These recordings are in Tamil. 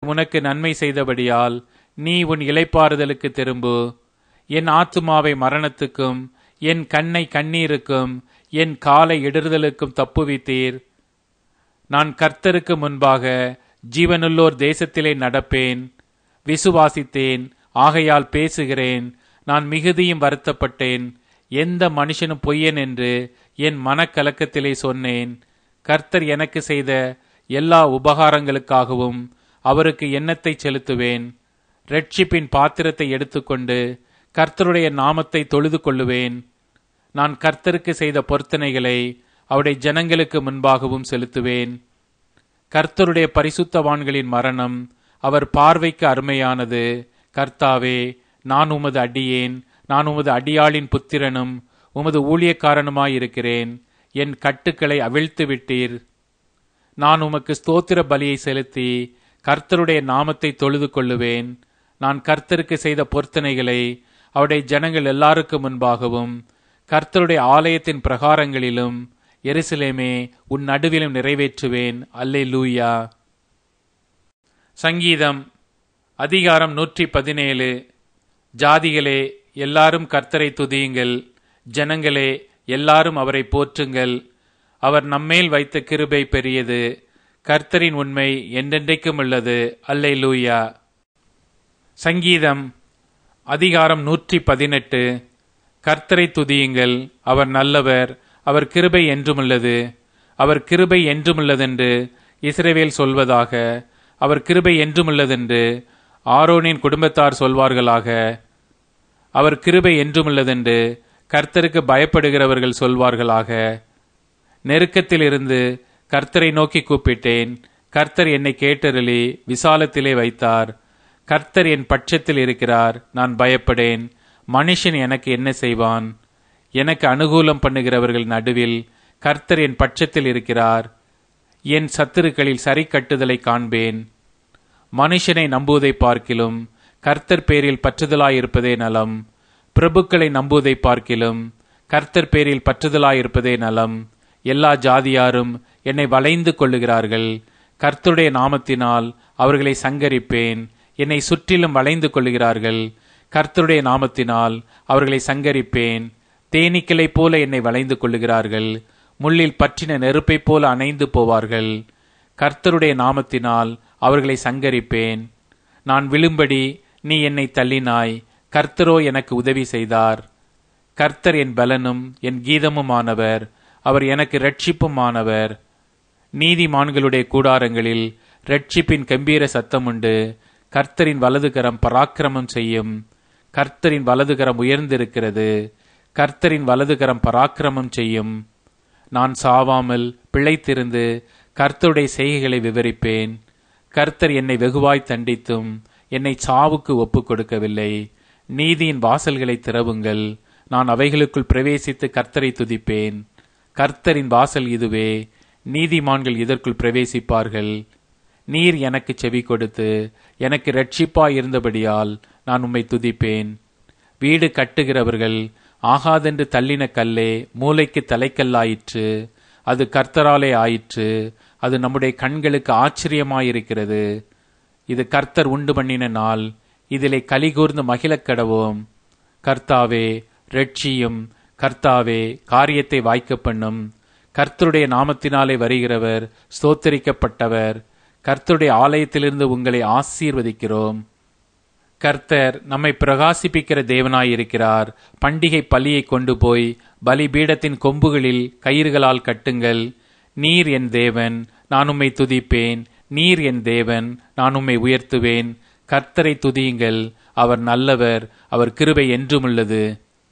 உனக்கு நன்மை செய்தபடியால் நீ உன் இளைப்பாறுதலுக்கு திரும்பு. என் ஆத்துமாவை மரணத்துக்கும் என் கண்ணை கண்ணீருக்கும் என் காலை இடறுதலுக்கும் தப்புவித்தீர். நான் கர்த்தருக்கு முன்பாக ஜீவனுள்ளோர் தேசத்திலே நடப்பேன். விசுவாசித்தேன், ஆகையால் பேசுகிறேன். நான் மிகுதியும் வருத்தப்பட்டேன். எந்த மனுஷனும் பொய்யன் என்று என் மனக்கலக்கத்திலே சொன்னேன். கர்த்தர் எனக்கு செய்த எல்லா உபகாரங்களுக்காகவும் அவருக்கு எண்ணத்தை செலுத்துவேன். இரட்சிப்பின் பாத்திரத்தை எடுத்துக்கொண்டு கர்த்தருடைய நாமத்தை தொழுது கொள்ளுவேன். நான் கர்த்தருக்கு செய்த பொருத்தனைகளை அவருடைய ஜனங்களுக்கு முன்பாகவும் செலுத்துவேன். கர்த்தருடைய பரிசுத்தவான்களின் மரணம் அவர் பார்வைக்கு அருமையானது. கர்த்தாவே, நான் உமது அடியேன், நான் உமது அடியாளின் புத்திரனும் உமது ஊழியக்காரனுமாயிருக்கிறேன். என் கட்டுக்களை அவிழ்த்து விட்டீர். நான் உமக்கு ஸ்தோத்திர பலியை செலுத்தி கர்த்தருடைய நாமத்தை தொழுது கொள்ளுவேன். நான் கர்த்தருக்கு செய்த பொருத்தனைகளை அவருடைய ஜனங்கள் எல்லாருக்கு முன்பாகவும் கர்த்தருடைய ஆலயத்தின் பிரகாரங்களிலும் எருசலேமே உன் நடுவிலும் நிறைவேற்றுவேன். அல்லேலூயா. சங்கீதம் அதிகாரம் 117. ஜாதிகளே, எல்லாரும் கர்த்தரை துதியுங்கள். ஜனங்களே, எல்லாரும் அவரை போற்றுங்கள். அவர் நம்மேல் வைத்த கிருபை பெரியது. கர்த்தரின் உண்மை என்றென்றைக்கும் உள்ளது. அல்லேலூயா. சங்கீதம் அதிகாரம் 118. கர்த்தரை துதியுங்கள். அவர் நல்லவர், அவர் கிருபை என்றுமுள்ளது. அவர் கிருபை என்றுமுள்ளதென்று இஸ்ரவேல் சொல்வதாக. அவர் கிருபை என்றுமுள்ளதென்று ஆரோனின் குடும்பத்தார் சொல்வார்களாக. அவர் கிருபை என்றுமுள்ளதென்று கர்த்தருக்கு பயப்படுகிறவர்கள் சொல்வார்களாக. நெருக்கத்திலிருந்து கர்த்தரை நோக்கி கூப்பிட்டேன். கர்த்தர் என்னை கேட்டருளி விசாலத்திலே வைத்தார். கர்த்தர் என் பட்சத்தில் இருக்கிறார், நான் பயப்படேன். மனுஷன் எனக்கு என்ன செய்வான்? எனக்கு அனுகூலம் பண்ணுகிறவர்கள் நடுவில் கர்த்தர் என் பட்சத்தில் இருக்கிறார். என் சத்துருக்களில் சரி கட்டுதலை காண்பேன். மனுஷனை நம்புவதை பார்க்கிலும் கர்த்தர் பேரில் பற்றுதலாயிருப்பதே நலம். பிரபுக்களை நம்புவதை பார்க்கிலும் கர்த்தர் பேரில் பற்றுதலாயிருப்பதே நலம். எல்லா ஜாதியாரும் என்னை வளைந்து கொள்ளுகிறார்கள். கர்த்தருடைய நாமத்தினால் அவர்களை சங்கரிப்பேன். என்னை சுற்றிலும் வளைந்து கொள்ளுகிறார்கள். கர்த்தருடைய நாமத்தினால் அவர்களை சங்கரிப்பேன். தேனீக்களைப் போல என்னை வளைந்து கொள்ளுகிறார்கள். முள்ளில் பற்றின நெருப்பைப் போல அணைந்து போவார்கள். கர்த்தருடைய நாமத்தினால் அவர்களை சங்கரிப்பேன். நான் விழும்படி நீ என்னை தள்ளினாய். கர்த்தரோ எனக்கு உதவி செய்தார். கர்த்தர் என் பலனும் என் கீதமுமானவர். அவர் எனக்கு இரட்சிப்புமானவர். நீதிமான்களுடைய கூடாரங்களில் இரட்சிப்பின் கம்பீர சத்தம் உண்டு. கர்த்தரின் வலதுகரம் பராக்கிரமம் செய்யும். கர்த்தரின் வலதுகரம் உயர்ந்திருக்கிறது. கர்த்தரின் வலதுகரம் பராக்கிரமம் செய்யும். நான் சாவாமல் பிழைத்திருந்து கர்த்தருடைய செய்கைகளை விவரிப்பேன். கர்த்தர் என்னை வெகுவாய் தண்டித்தும் என்னை சாவுக்கு ஒப்புக் கொடுக்கவில்லை. நீதியின் வாசல்களை திறவுங்கள். நான் அவைகளுக்குள் பிரவேசித்து கர்த்தரை துதிப்பேன். கர்த்தரின் வாசல் இதுவே, நீதிமான்கள் இதற்குள் பிரவேசிப்பார்கள். நீர் எனக்கு செவி கொடுத்து எனக்கு இரட்சிப்பாய் இருந்தபடியால் நான் உம்மை துதிப்பேன். வீடு கட்டுகிறவர்கள் ஆகாதென்று தள்ளின கல்லே மூலைக்கு தலைக்கல்லாயிற்று. அது கர்த்தராலே ஆயிற்று. அது நம்முடைய கண்களுக்கு ஆச்சரியமாயிருக்கிறது. இது கர்த்தர் உண்டு பண்ணின நாள். இதிலே கலிகூர்ந்து மகிழக் கடவோம். கர்த்தாவே இரட்சியும். கர்த்தாவே காரியத்தை வாய்க்க பண்ணும். கர்த்தருடைய நாமத்தினாலே வருகிறவர் ஸ்தோத்தரிக்கப்பட்டவர். கர்த்தருடைய ஆலயத்திலிருந்து உங்களை ஆசீர்வதிக்கிறோம். கர்த்தர் நம்மை பிரகாசிப்பிக்கிற தேவனாயிருக்கிறார். பண்டிகை பலியை கொண்டு போய் பலிபீடத்தின் கொம்புகளில் கயிறுகளால் கட்டுங்கள். நீர் என் தேவன், நான் உம்மை துதிப்பேன். நீர் என் தேவன், நான் உம்மை உயர்த்துவேன். கர்த்தரை துதியுங்கள். அவர் நல்லவர், அவர் கிருபை என்றுமுள்ளது.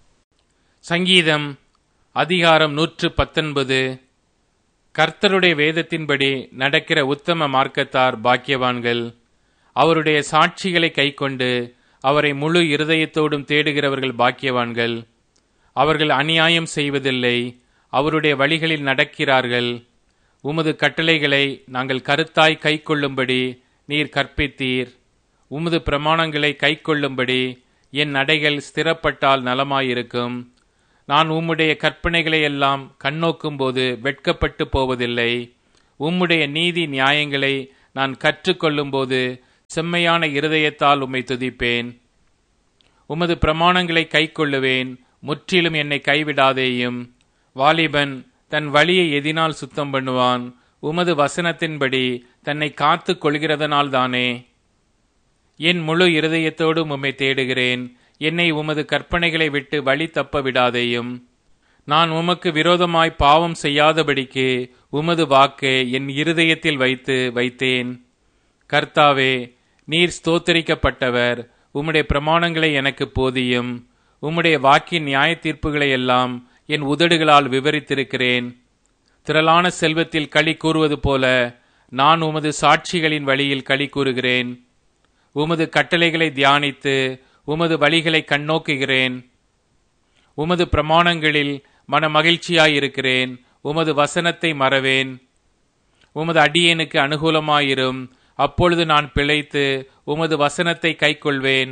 சங்கீதம் அதிகாரம் 119. கர்த்தருடைய வேதத்தின்படி நடக்கிற உத்தம மார்க்கத்தார் பாக்கியவான்கள். அவருடைய சாட்சிகளை கைக்கொண்டு அவரை முழு இருதயத்தோடும் தேடுகிறவர்கள் பாக்கியவான்கள். அவர்கள் அநியாயம் செய்வதில்லை, அவருடைய வழிகளில் நடக்கிறார்கள். உமது கட்டளைகளை நாங்கள் கருத்தாய் கைக்கொள்ளும்படி நீர் கற்பித்தீர். உமது பிரமாணங்களை கைக்கொள்ளும்படி என் நடைகள் ஸ்திரப்பட்டால் நலமாயிருக்கும். நான் உம்முடைய கற்பனைகளை எல்லாம் கண்ணோக்கும் போது வெட்கப்பட்டு போவதில்லை. உம்முடைய நீதி நியாயங்களை நான் கற்றுக்கொள்ளும் போது செம்மையான இருதயத்தால் உம்மை துதிப்பேன். உமது பிரமாணங்களை கைக்கொள்ளுவேன். முற்றிலும் என்னை கைவிடாதேயும். வாலிபன் தன் வழியை எதினால் சுத்தம் பண்ணுவான்? உமது வசனத்தின்படி தன்னை காத்து கொள்கிறதனால்தானே. என் முழு இருதயத்தோடும் உம்மை தேடுகிறேன். என்னை உமது கற்பனைகளை விட்டு வழி தப்ப விடாதேயும். நான் உமக்கு விரோதமாய் பாவம் செய்யாதபடிக்கு உமது வாக்கை என் இருதயத்தில் வைத்தேன். கர்த்தாவே, நீர் ஸ்தோத்தரிக்கப்பட்டவர். உம்முடைய பிரமாணங்களை எனக்கு போதியும். உம்முடைய வாக்கின் நியாய தீர்ப்புகளை எல்லாம் என் உதடுகளால் விவரித்திருக்கிறேன். திரளான செல்வத்தில் களி கூறுவது போல நான் உமது சாட்சிகளின் வழியில் களி கூறுகிறேன். உமது கட்டளைகளை தியானித்து உமது வழிகளை கண்ணோக்குகிறேன். உமது பிரமாணங்களில் மன மகிழ்ச்சியாயிருக்கிறேன். உமது வசனத்தை மறவேன். உமது அடியேனுக்கு அனுகூலமாயிரும். அப்பொழுது நான் பிழைத்து உமது வசனத்தை கைக்கொள்வேன்.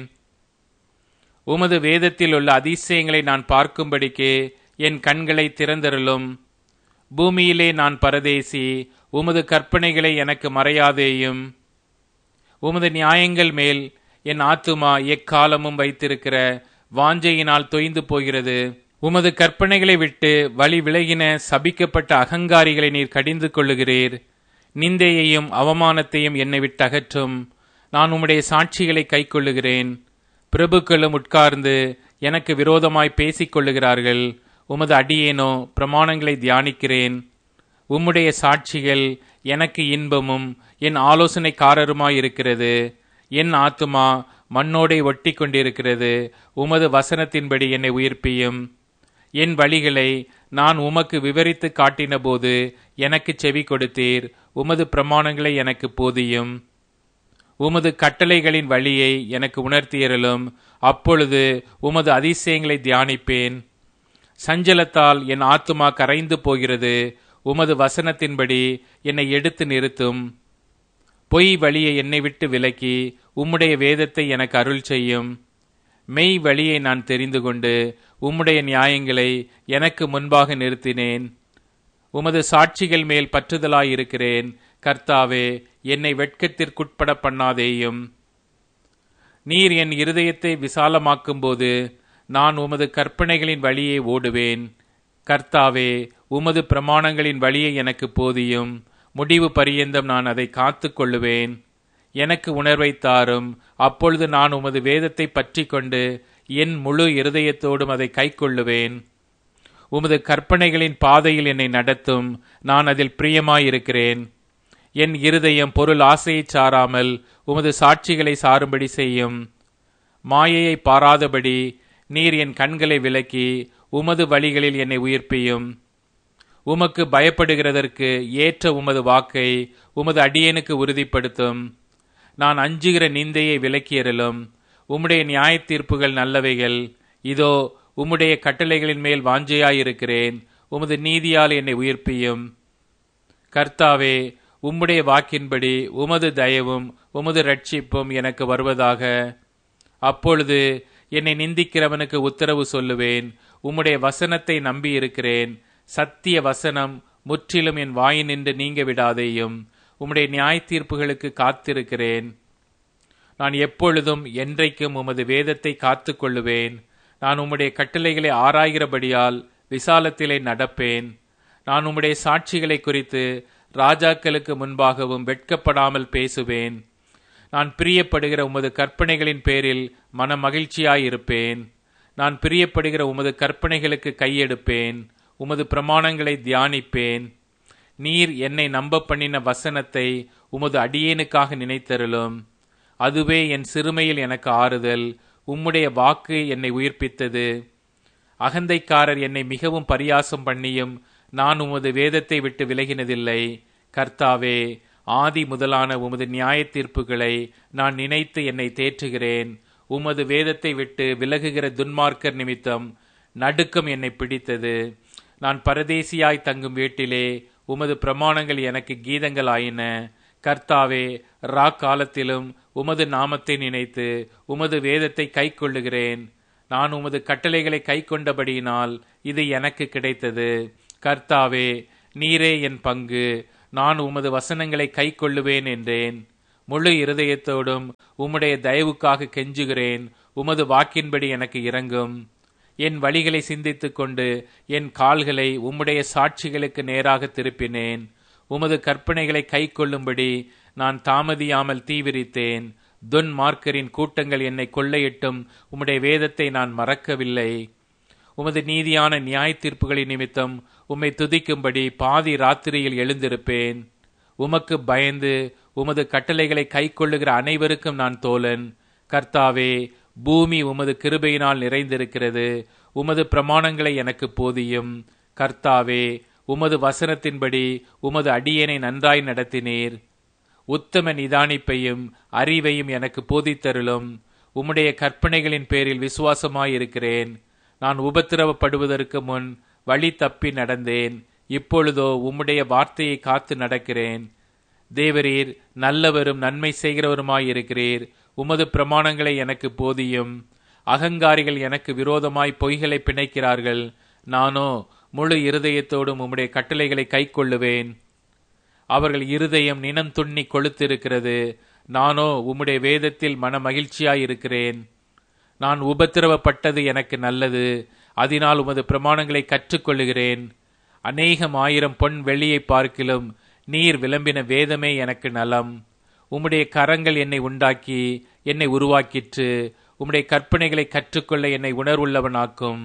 உமது வேதத்தில் உள்ள அதிசயங்களை நான் பார்க்கும்படிக்கு என் கண்களை திறந்தருளும். பூமியிலே நான் பரதேசி. உமது கற்பனைகளை எனக்கு மறையாதேயும். உமது நியாயங்கள் மேல் என் ஆத்துமா எக்காலமும் வைத்திருக்கிற வாஞ்சையினால் தொய்ந்து போகிறது. உமது கற்பனைகளை விட்டு வழி விலகின சபிக்கப்பட்ட அகங்காரிகளை நீர் கடிந்து கொள்ளுகிறீர். நிந்தையையும் அவமானத்தையும் என்னை விட்டு அகற்றும். நான் உம்முடைய சாட்சிகளை கைக்கொள்ளுகிறேன். பிரபுக்களும் உட்கார்ந்து எனக்கு விரோதமாய் பேசிக் கொள்ளுகிறார்கள். உமது அடியேனோ பிரமாணங்களை தியானிக்கிறேன். உம்முடைய சாட்சிகள் எனக்கு இன்பமும் என் ஆலோசனைக்காரருமாயிருக்கிறது. என் ஆத்துமா மண்ணோடே ஒட்டி கொண்டிருக்கிறது. உமது வசனத்தின்படி என்னை உயிர்ப்பியும். என் வழிகளை நான் உமக்கு விவரித்து காட்டின போது எனக்கு செவி கொடுத்தீர். உமது பிரமாணங்களை எனக்கு போதியும். உமது கட்டளைகளின் வழியை எனக்கு உணர்த்தியறலும். அப்பொழுது உமது அதிசயங்களை தியானிப்பேன். சஞ்சலத்தால் என் ஆத்துமா கரைந்து போகிறது. உமது வசனத்தின்படி என்னை எடுத்து நிறுத்தும். பொய் வழியை என்னை விட்டு விலக்கி உம்முடைய வேதத்தை எனக்கு அருள் செய்யும். மெய் வழியை நான் தெரிந்து கொண்டு உம்முடைய நியாயங்களை எனக்கு முன்பாக நிறுத்தினேன். உமது சாட்சிகள் மேல் பற்றுதலாயிருக்கிறேன். கர்த்தாவே, என்னை வெட்கத்திற்குட்பட பண்ணாதேயும். நீர் என் இருதயத்தை விசாலமாக்கும்போது நான் உமது கற்பனைகளின் வழியே ஓடுவேன். கர்த்தாவே, உமது பிரமாணங்களின் வழியை எனக்கு போதியும். முடிவு பரியந்தம் நான் அதை காத்து கொள்ளுவேன். எனக்கு உணர்வை தாரும். அப்பொழுது நான் உமது வேதத்தை பற்றி கொண்டு என் முழு இருதயத்தோடும் அதை கைக்கொள்ளுவேன். உமது கற்பனைகளின் பாதையில் என்னை நடத்தும். நான் அதில் பிரியமாயிருக்கிறேன். என் இருதயம் பொருள் ஆசையை சாராமல் உமது சாட்சிகளை சாரும்படி செய்யும். மாயையை பாராதபடி நீர் என் கண்களை விலக்கி உமது வழிகளில் என்னை உயிர்ப்பியும். உமக்கு பயப்படுகிறதற்கு ஏற்ற உமது வாக்கை உமது அடியேனுக்கு உறுதிப்படுத்தும். நான் அஞ்சுகிற நிந்தையை விலக்கியறலும். உம்முடைய நியாய தீர்ப்புகள் நல்லவைகள். இதோ உம்முடைய கட்டளைகளின் மேல் வாஞ்சையாயிருக்கிறேன். உமது நீதியால் என்னை உயிர்ப்பியும். கர்த்தாவே, உம்முடைய வாக்கின்படி உமது தயவும் உமது இரட்சிப்பும் எனக்கு வருவதாக. அப்பொழுது என்னை நிந்திக்கிறவனுக்கு உத்தரவு சொல்லுவேன். உம்முடைய வசனத்தை நம்பியிருக்கிறேன். சத்திய வசனம் முற்றிலும் என் வாயினின்று நீங்க விடாதேயும். உம்முடைய நியாய தீர்ப்புகளுக்கு காத்திருக்கிறேன். நான் எப்பொழுதும் என்றைக்கும் உமது வேதத்தை காத்து கொள்ளுவேன். நான் உம்முடைய கட்டளைகளை ஆராய்கிறபடியால் விசாலத்திலே நடப்பேன். நான் உம்முடைய சாட்சிகளை குறித்து ராஜாக்களுக்கு முன்பாகவும் வெட்கப்படாமல் பேசுவேன். நான் பிரியப்படுகிற உமது கற்பனைகளின் பேரில் மன மகிழ்ச்சியாயிருப்பேன். நான் பிரியப்படுகிற உமது கற்பனைகளுக்கு கையெடுப்பேன். உமது பிரமாணங்களை தியானிப்பேன். நீர் என்னை நம்ப பண்ணின வசனத்தை உமது அடியேனுக்காக நினைத்தருளும். அதுவே என் சிறுமையில் எனக்கு ஆறுதல். உம்முடைய வாக்கு என்னை உயிர்ப்பித்தது. அகந்தைக்காரர் என்னை மிகவும் பரியாசம் பண்ணியும் நான் உமது வேதத்தை விட்டு விலகினதில்லை. கர்த்தாவே, ஆதி முதலான உமது நியாய தீர்ப்புகளை நான் நினைத்து என்னை தேற்றுகிறேன். உமது வேதத்தை விட்டு விலகுகிற துன்மார்க்கர் நிமித்தம் நடுக்கம் என்னை பிடித்தது. நான் பரதேசியாய் தங்கும் வீட்டிலே உமது பிரமாணங்கள் எனக்கு கீதங்கள் ஆயின. கர்த்தாவே, காலத்திலும் உமது நாமத்தை நினைத்து உமது வேதத்தை கைக்கொள்ளுகிறேன். நான் உமது கட்டளைகளை கைக்கொண்டபடியினால் இது எனக்கு கிடைத்தது. கர்த்தாவே, நீரே என் பங்கு. நான் உமது வசனங்களை கைக்கொள்ளுவேன் என்றேன். முழு இருதயத்தோடும் உம்முடைய தயவுக்காக கெஞ்சுகிறேன். உமது வாக்கின்படி எனக்கு இரங்கும். என் வழிகளை சிந்தித்துக் கொண்டு என் கால்களை உம்முடைய சாட்சிகளுக்கு நேராக திருப்பினேன். உமது கற்பனைகளை கைக்கொள்ளும்படி நான் தாமதியாமல் தீவிரித்தேன். துன்மார்க்கரின் கூட்டங்கள் என்னை கொள்ளையிட்டும் உம்முடைய வேதத்தை நான் மறக்கவில்லை. உமது நீதியான நியாய தீர்ப்புகளின் நிமித்தம் உம்மை துதிக்கும்படி பாதி ராத்திரியில் எழுந்திருப்பேன். உமக்கு பயந்து உமது கட்டளைகளை கைக்கொள்ளுகிற அனைவருக்கும் நான் தோழன். கர்த்தாவே, பூமி உமது கிருபையினால் நிறைந்திருக்கிறது. உமது பிரமாணங்களை எனக்கு போதியும். கர்த்தாவே, உமது வசனத்தின்படி உமது அடியேனை நன்றாய் நடத்தினீர். உத்தம நிதானிப்பையும் அறிவையும் எனக்கு போதித்தருளும். உம்முடைய கற்பனைகளின் பேரில் விசுவாசமாயிருக்கிறேன். நான் உபத்திரவப்படுவதற்கு முன் வழி தப்பி நடந்தேன். இப்பொழுதோ உம்முடைய வார்த்தையை காத்து நடக்கிறேன். தேவரீர் நல்லவரும் நன்மை செய்கிறவருமாயிருக்கிறீர். உமது பிரமாணங்களை எனக்கு போதியும். அகங்காரிகள் எனக்கு விரோதமாய் பொய்களை பிணைக்கிறார்கள். நானோ முழு இருதயத்தோடும் உம்முடைய கட்டளைகளை கைக்கொள்ளுவேன். அவர்கள் இருதயம் நினம் துண்ணி கொளுத்திருக்கிறது. நானோ உம்முடைய வேதத்தில் மன மகிழ்ச்சியாயிருக்கிறேன். நான் உபத்திரவப்பட்டது எனக்கு நல்லது. அதனால் உமது பிரமாணங்களை கற்றுக்கொள்ளுகிறேன். 1000 பொன் வெள்ளியை பார்க்கிலும் நீர் விளம்பின வேதமே எனக்கு நலம். உம்முடைய கரங்கள் என்னை உண்டாக்கி என்னை உருவாக்கிற்று. உம்முடைய கற்பனைகளை கற்றுக்கொள்ள என்னை உணர்வுள்ளவனாக்கும்.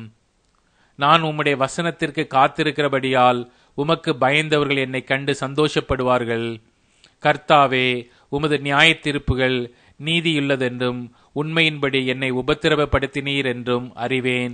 நான் உம்முடைய வசனத்திற்கு காத்திருக்கிறபடியால் உமக்கு பயந்தவர்கள் என்னை கண்டு சந்தோஷப்படுவார்கள். கர்த்தாவே, உமது நியாய தீர்ப்புகள் நீதியுள்ளதென்றும் உண்மையின்படி என்னை உபத்திரவப்படுத்தினீர் என்றும் அறிவேன்.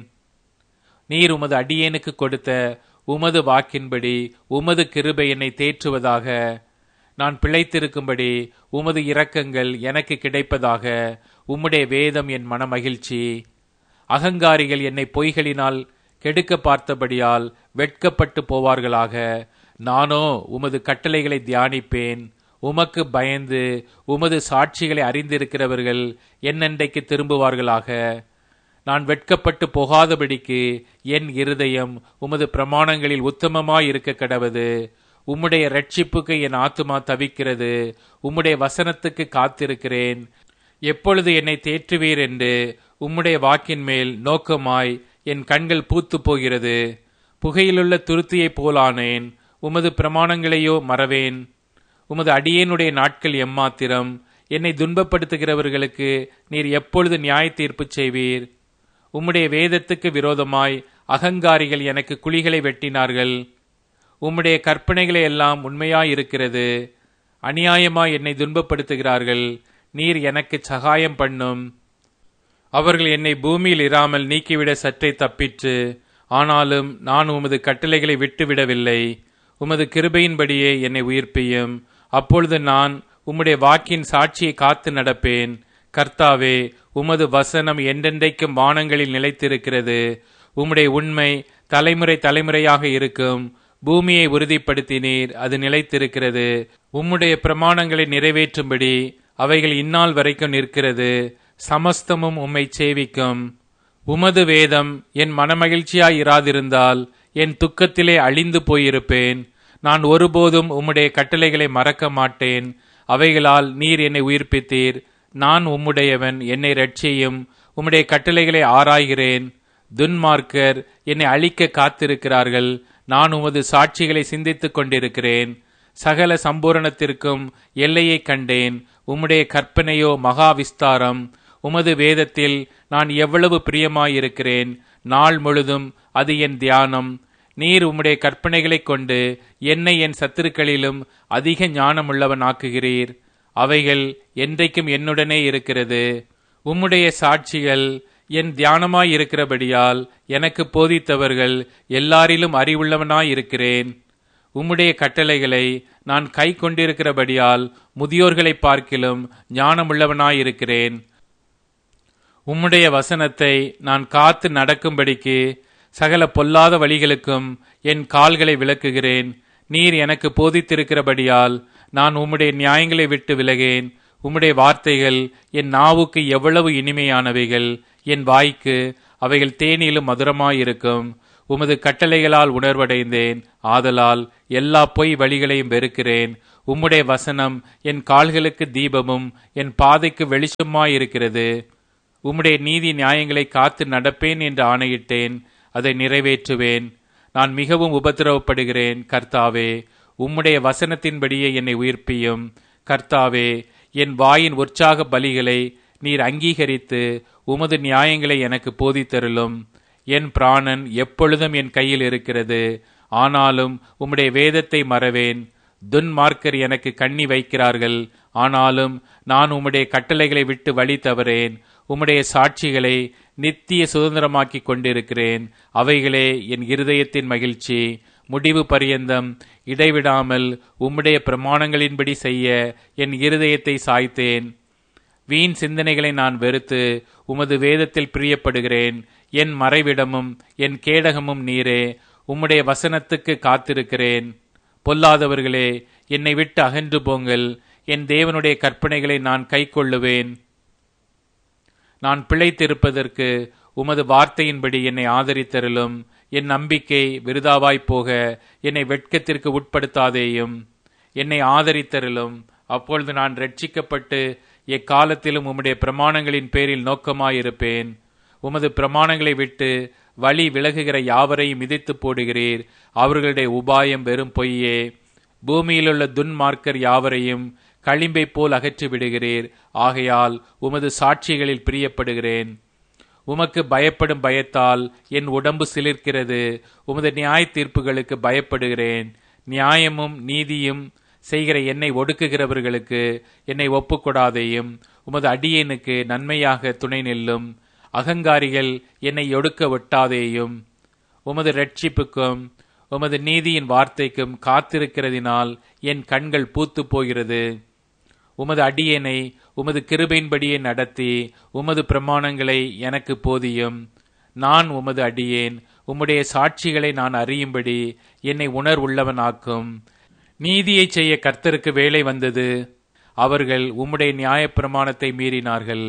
நீர் உமது அடியேனுக்கு கொடுத்த உமது வாக்கின்படி உமது கிருபை என்னை தேற்றுவதாக. நான் பிழைத்திருக்கும்படி உமது இரக்கங்கள் எனக்கு கிடைப்பதாக. உம்முடைய வேதம் என் மன மகிழ்ச்சி. அகங்காரிகள் என்னை பொய்களினால் கெடுக்க பார்த்தபடியால் வெட்கப்பட்டு போவார்களாக. நானோ உமது கட்டளைகளை தியானிப்பேன். உமக்கு பயந்து உமது சாட்சிகளை அறிந்திருக்கிறவர்கள் என்னென்றைக்கு திரும்புவார்களாக. நான் வெட்கப்பட்டு போகாதபடிக்கு என் இருதயம் உமது பிரமாணங்களில் உத்தமமாயிருக்க கடவது. உம்முடைய இரட்சிப்புக்கு என் ஆத்துமா தவிக்கிறது. உம்முடைய வசனத்துக்கு காத்திருக்கிறேன். எப்பொழுது என்னை தேற்றுவீர் என்று உம்முடைய வாக்கின் மேல் நோக்கமாய் என் கண்கள் பூத்து போகிறது. புகையிலுள்ள துருத்தியைப் போலானேன். உமது பிரமாணங்களையோ மறவேன். உமது அடியேனுடைய நாட்கள் எம்மாத்திரம். என்னை துன்பப்படுத்துகிறவர்களுக்கு நீர் எப்பொழுது நியாய தீர்ப்பு செய்வீர்? உம்முடைய வேதத்துக்கு விரோதமாய் அகங்காரிகள் எனக்கு குழிகளை வெட்டினார்கள். உம்முடைய கற்பனைகளை எல்லாம் உண்மையாயிருக்கிறது. அநியாயமாய் என்னை துன்பப்படுத்துகிறார்கள். நீர் எனக்கு சகாயம் பண்ணும். அவர்கள் என்னை பூமியில் இராமல் நீக்கிவிட சற்றே தப்பிற்று. ஆனாலும் நான் உமது கட்டளைகளை விட்டுவிடவில்லை. உமது கிருபையின்படியே என்னை உயிர்ப்பியும். அப்பொழுது நான் உம்முடைய வாக்கின் சாட்சியை காத்து நடப்பேன். கர்த்தாவே, உமது வசனம் என்றென்றைக்கும் வானங்களில் நிலைத்திருக்கிறது. உம்முடைய உண்மை தலைமுறை தலைமுறையாக இருக்கும். பூமியை உறுதிப்படுத்தினீர், அது நிலைத்திருக்கிறது. உம்முடைய பிரமாணங்களை நிறைவேற்றும்படி அவைகள் இந்நாள் வரைக்கும் நிற்கிறது. சமஸ்தமும் உம்மை சேவிக்கும். உமது வேதம் என் மனமகிழ்ச்சியாயிராதிருந்தால் என் துக்கத்திலே அழிந்து போயிருப்பேன். நான் ஒருபோதும் உம்முடைய கட்டளைகளை மறக்க மாட்டேன். அவைகளால் நீர் என்னை உயிர்ப்பித்தீர். நான் உம்முடையவன், என்னை இரட்சியும். உம்முடைய கட்டளைகளை ஆராய்கிறேன். துன்மார்க்கர் என்னை அழிக்க காத்திருக்கிறார்கள். நான் உமது சாட்சிகளை சிந்தித்துக் கொண்டிருக்கிறேன். சகல சம்பூரணத்திற்கும் எல்லையை கண்டேன். உம்முடைய கற்பனையோ மகா விஸ்தாரம். உமது வேதத்தில் நான் எவ்வளவு பிரியமாயிருக்கிறேன். நாள் முழுதும் அது என் தியானம். நீர் உம்முடைய கற்பனைகளைக் கொண்டு என்னை என் சத்துருக்களிலும் அதிக ஞானமுள்ளவன் ஆக்குகிறீர். அவைகள் என்றைக்கும் என்னுடனே இருக்கிறது. உம்முடைய சாட்சிகள் என் தியானமாயிருக்கிறபடியால் எனக்கு போதித்தவர்கள் எல்லாரிலும் அறிவுள்ளவனாயிருக்கிறேன். உம்முடைய கட்டளைகளை நான் கை கொண்டிருக்கிறபடியால் முதியோர்களை பார்க்கிலும் ஞானமுள்ளவனாயிருக்கிறேன். உம்முடைய வசனத்தை நான் காத்து நடக்கும்படிக்கு சகல பொல்லாத வழிகளுக்கும் என் கால்களை விலக்குகிறேன். நீர் எனக்கு போதித்திருக்கிறபடியால் நான் உம்முடைய நியாயங்களை விட்டு விலகேன். உம்முடைய வார்த்தைகள் என் நாவுக்கு எவ்வளவு இனிமையானவைகள். என் வாய்க்கு அவைகள் தேனிலும் மதுரமாயிருக்கும். உமது கட்டளைகளால் உணர்வடைந்தேன். ஆதலால் எல்லா பொய் வழிகளையும் வெறுக்கிறேன். உம்முடைய வசனம் என் கால்களுக்கு தீபமும் என் பாதைக்கு வெளிச்சமாயிருக்கிறது. உம்முடைய நீதி நியாயங்களை காத்து நடப்பேன் என்று ஆணையிட்டேன், அதை நிறைவேற்றுவேன். நான் மிகவும் உபத்திரவப்படுகிறேன். கர்த்தாவே, உம்முடைய வசனத்தின்படியே என்னை உயிர்ப்பியும். கர்த்தாவே, என் வாயின் உற்சாக பலிகளை நீர் அங்கீகரித்து உமது நியாயங்களை எனக்கு போதித்தருளும். என் பிராணன் எப்பொழுதும் என் கையில் இருக்கிறது. ஆனாலும் உம்முடைய வேதத்தை மறவேன். துன்மார்க்கர் எனக்கு கண்ணி வைக்கிறார்கள். ஆனாலும் நான் உம்முடைய கட்டளைகளை விட்டு வழி தவறேன். உம்முடைய சாட்சிகளை நித்திய சுதந்திரமாக்கி கொண்டிருக்கிறேன். அவைகளே என் இருதயத்தின் மகிழ்ச்சி. முடிவு பரியந்தம் இடைவிடாமல் உம்முடைய பிரமாணங்களின்படி செய்ய என் இருதயத்தை சாய்த்தேன். வீண் சிந்தனைகளை நான் வெறுத்து உமது வேதத்தில் பிரியப்படுகிறேன். என் மறைவிடமும் என் கேடகமும் நீரே. உம்முடைய வசனத்துக்கு காத்திருக்கிறேன். பொல்லாதவர்களே, என்னை விட்டு அகன்று போங்கள். என் தேவனுடைய கற்பனைகளை நான் கைக்கொள்ளுவேன். நான் பிழைத்திருப்பதற்கு உமது வார்த்தையின்படி என்னை ஆதரித்தருளும். என் நம்பிக்கை விருதாவாய்ப் போக என்னை வெட்கத்திற்கு உட்படுத்தாதேயும். என்னை ஆதரித்தருளும். அப்பொழுது நான் ரட்சிக்கப்பட்டு எக்காலத்திலும் உம்முடைய பிரமாணங்களின் பேரில் நோக்கமாயிருப்பேன். உமது பிரமாணங்களை விட்டு வழி விலகுகிற யாவரையும் மிதித்து போடுகிறீர். அவர்களுடைய உபாயம் வெறும் பொய்யே. பூமியிலுள்ள துன்மார்க்கர் யாவரையும் களிம்பை போல் அகற்றி விடுகிறீர். ஆகையால் உமது சாட்சிகளில் பிரியப்படுகிறேன். உமக்கு பயப்படும் பயத்தால் என் உடம்பு சிலிர்க்கிறது. உமது நியாய தீர்ப்புகளுக்கு பயப்படுகிறேன். நியாயமும் நீதியும் செய்கிற என்னை ஒடுக்குகிறவர்களுக்கு என்னை ஒப்புக்கொடாதையும். உமது அடியேனுக்கு நன்மையாக துணை நில்லும். அகங்காரிகள் என்னை ஒடுக்க விட்டாதேயும். உமது இரட்சிப்புக்கும் உமது நீதியின் வார்த்தைக்கும் காத்திருக்கிறதினால் என் கண்கள் பூத்து போகிறது. உமது அடியேனை உமது கிருபையின்படியே நடத்தி உமது பிரமாணங்களை எனக்கு போதியும். நான் உமது அடியேன். உம்முடைய சாட்சிகளை நான் அறியும்படி என்னை உணர்வுள்ளவனாக்கும். நீதியை செய்ய கர்த்தருக்கு வேலை வந்தது. அவர்கள் உம்முடைய நியாயப்பிரமாணத்தை மீறினார்கள்.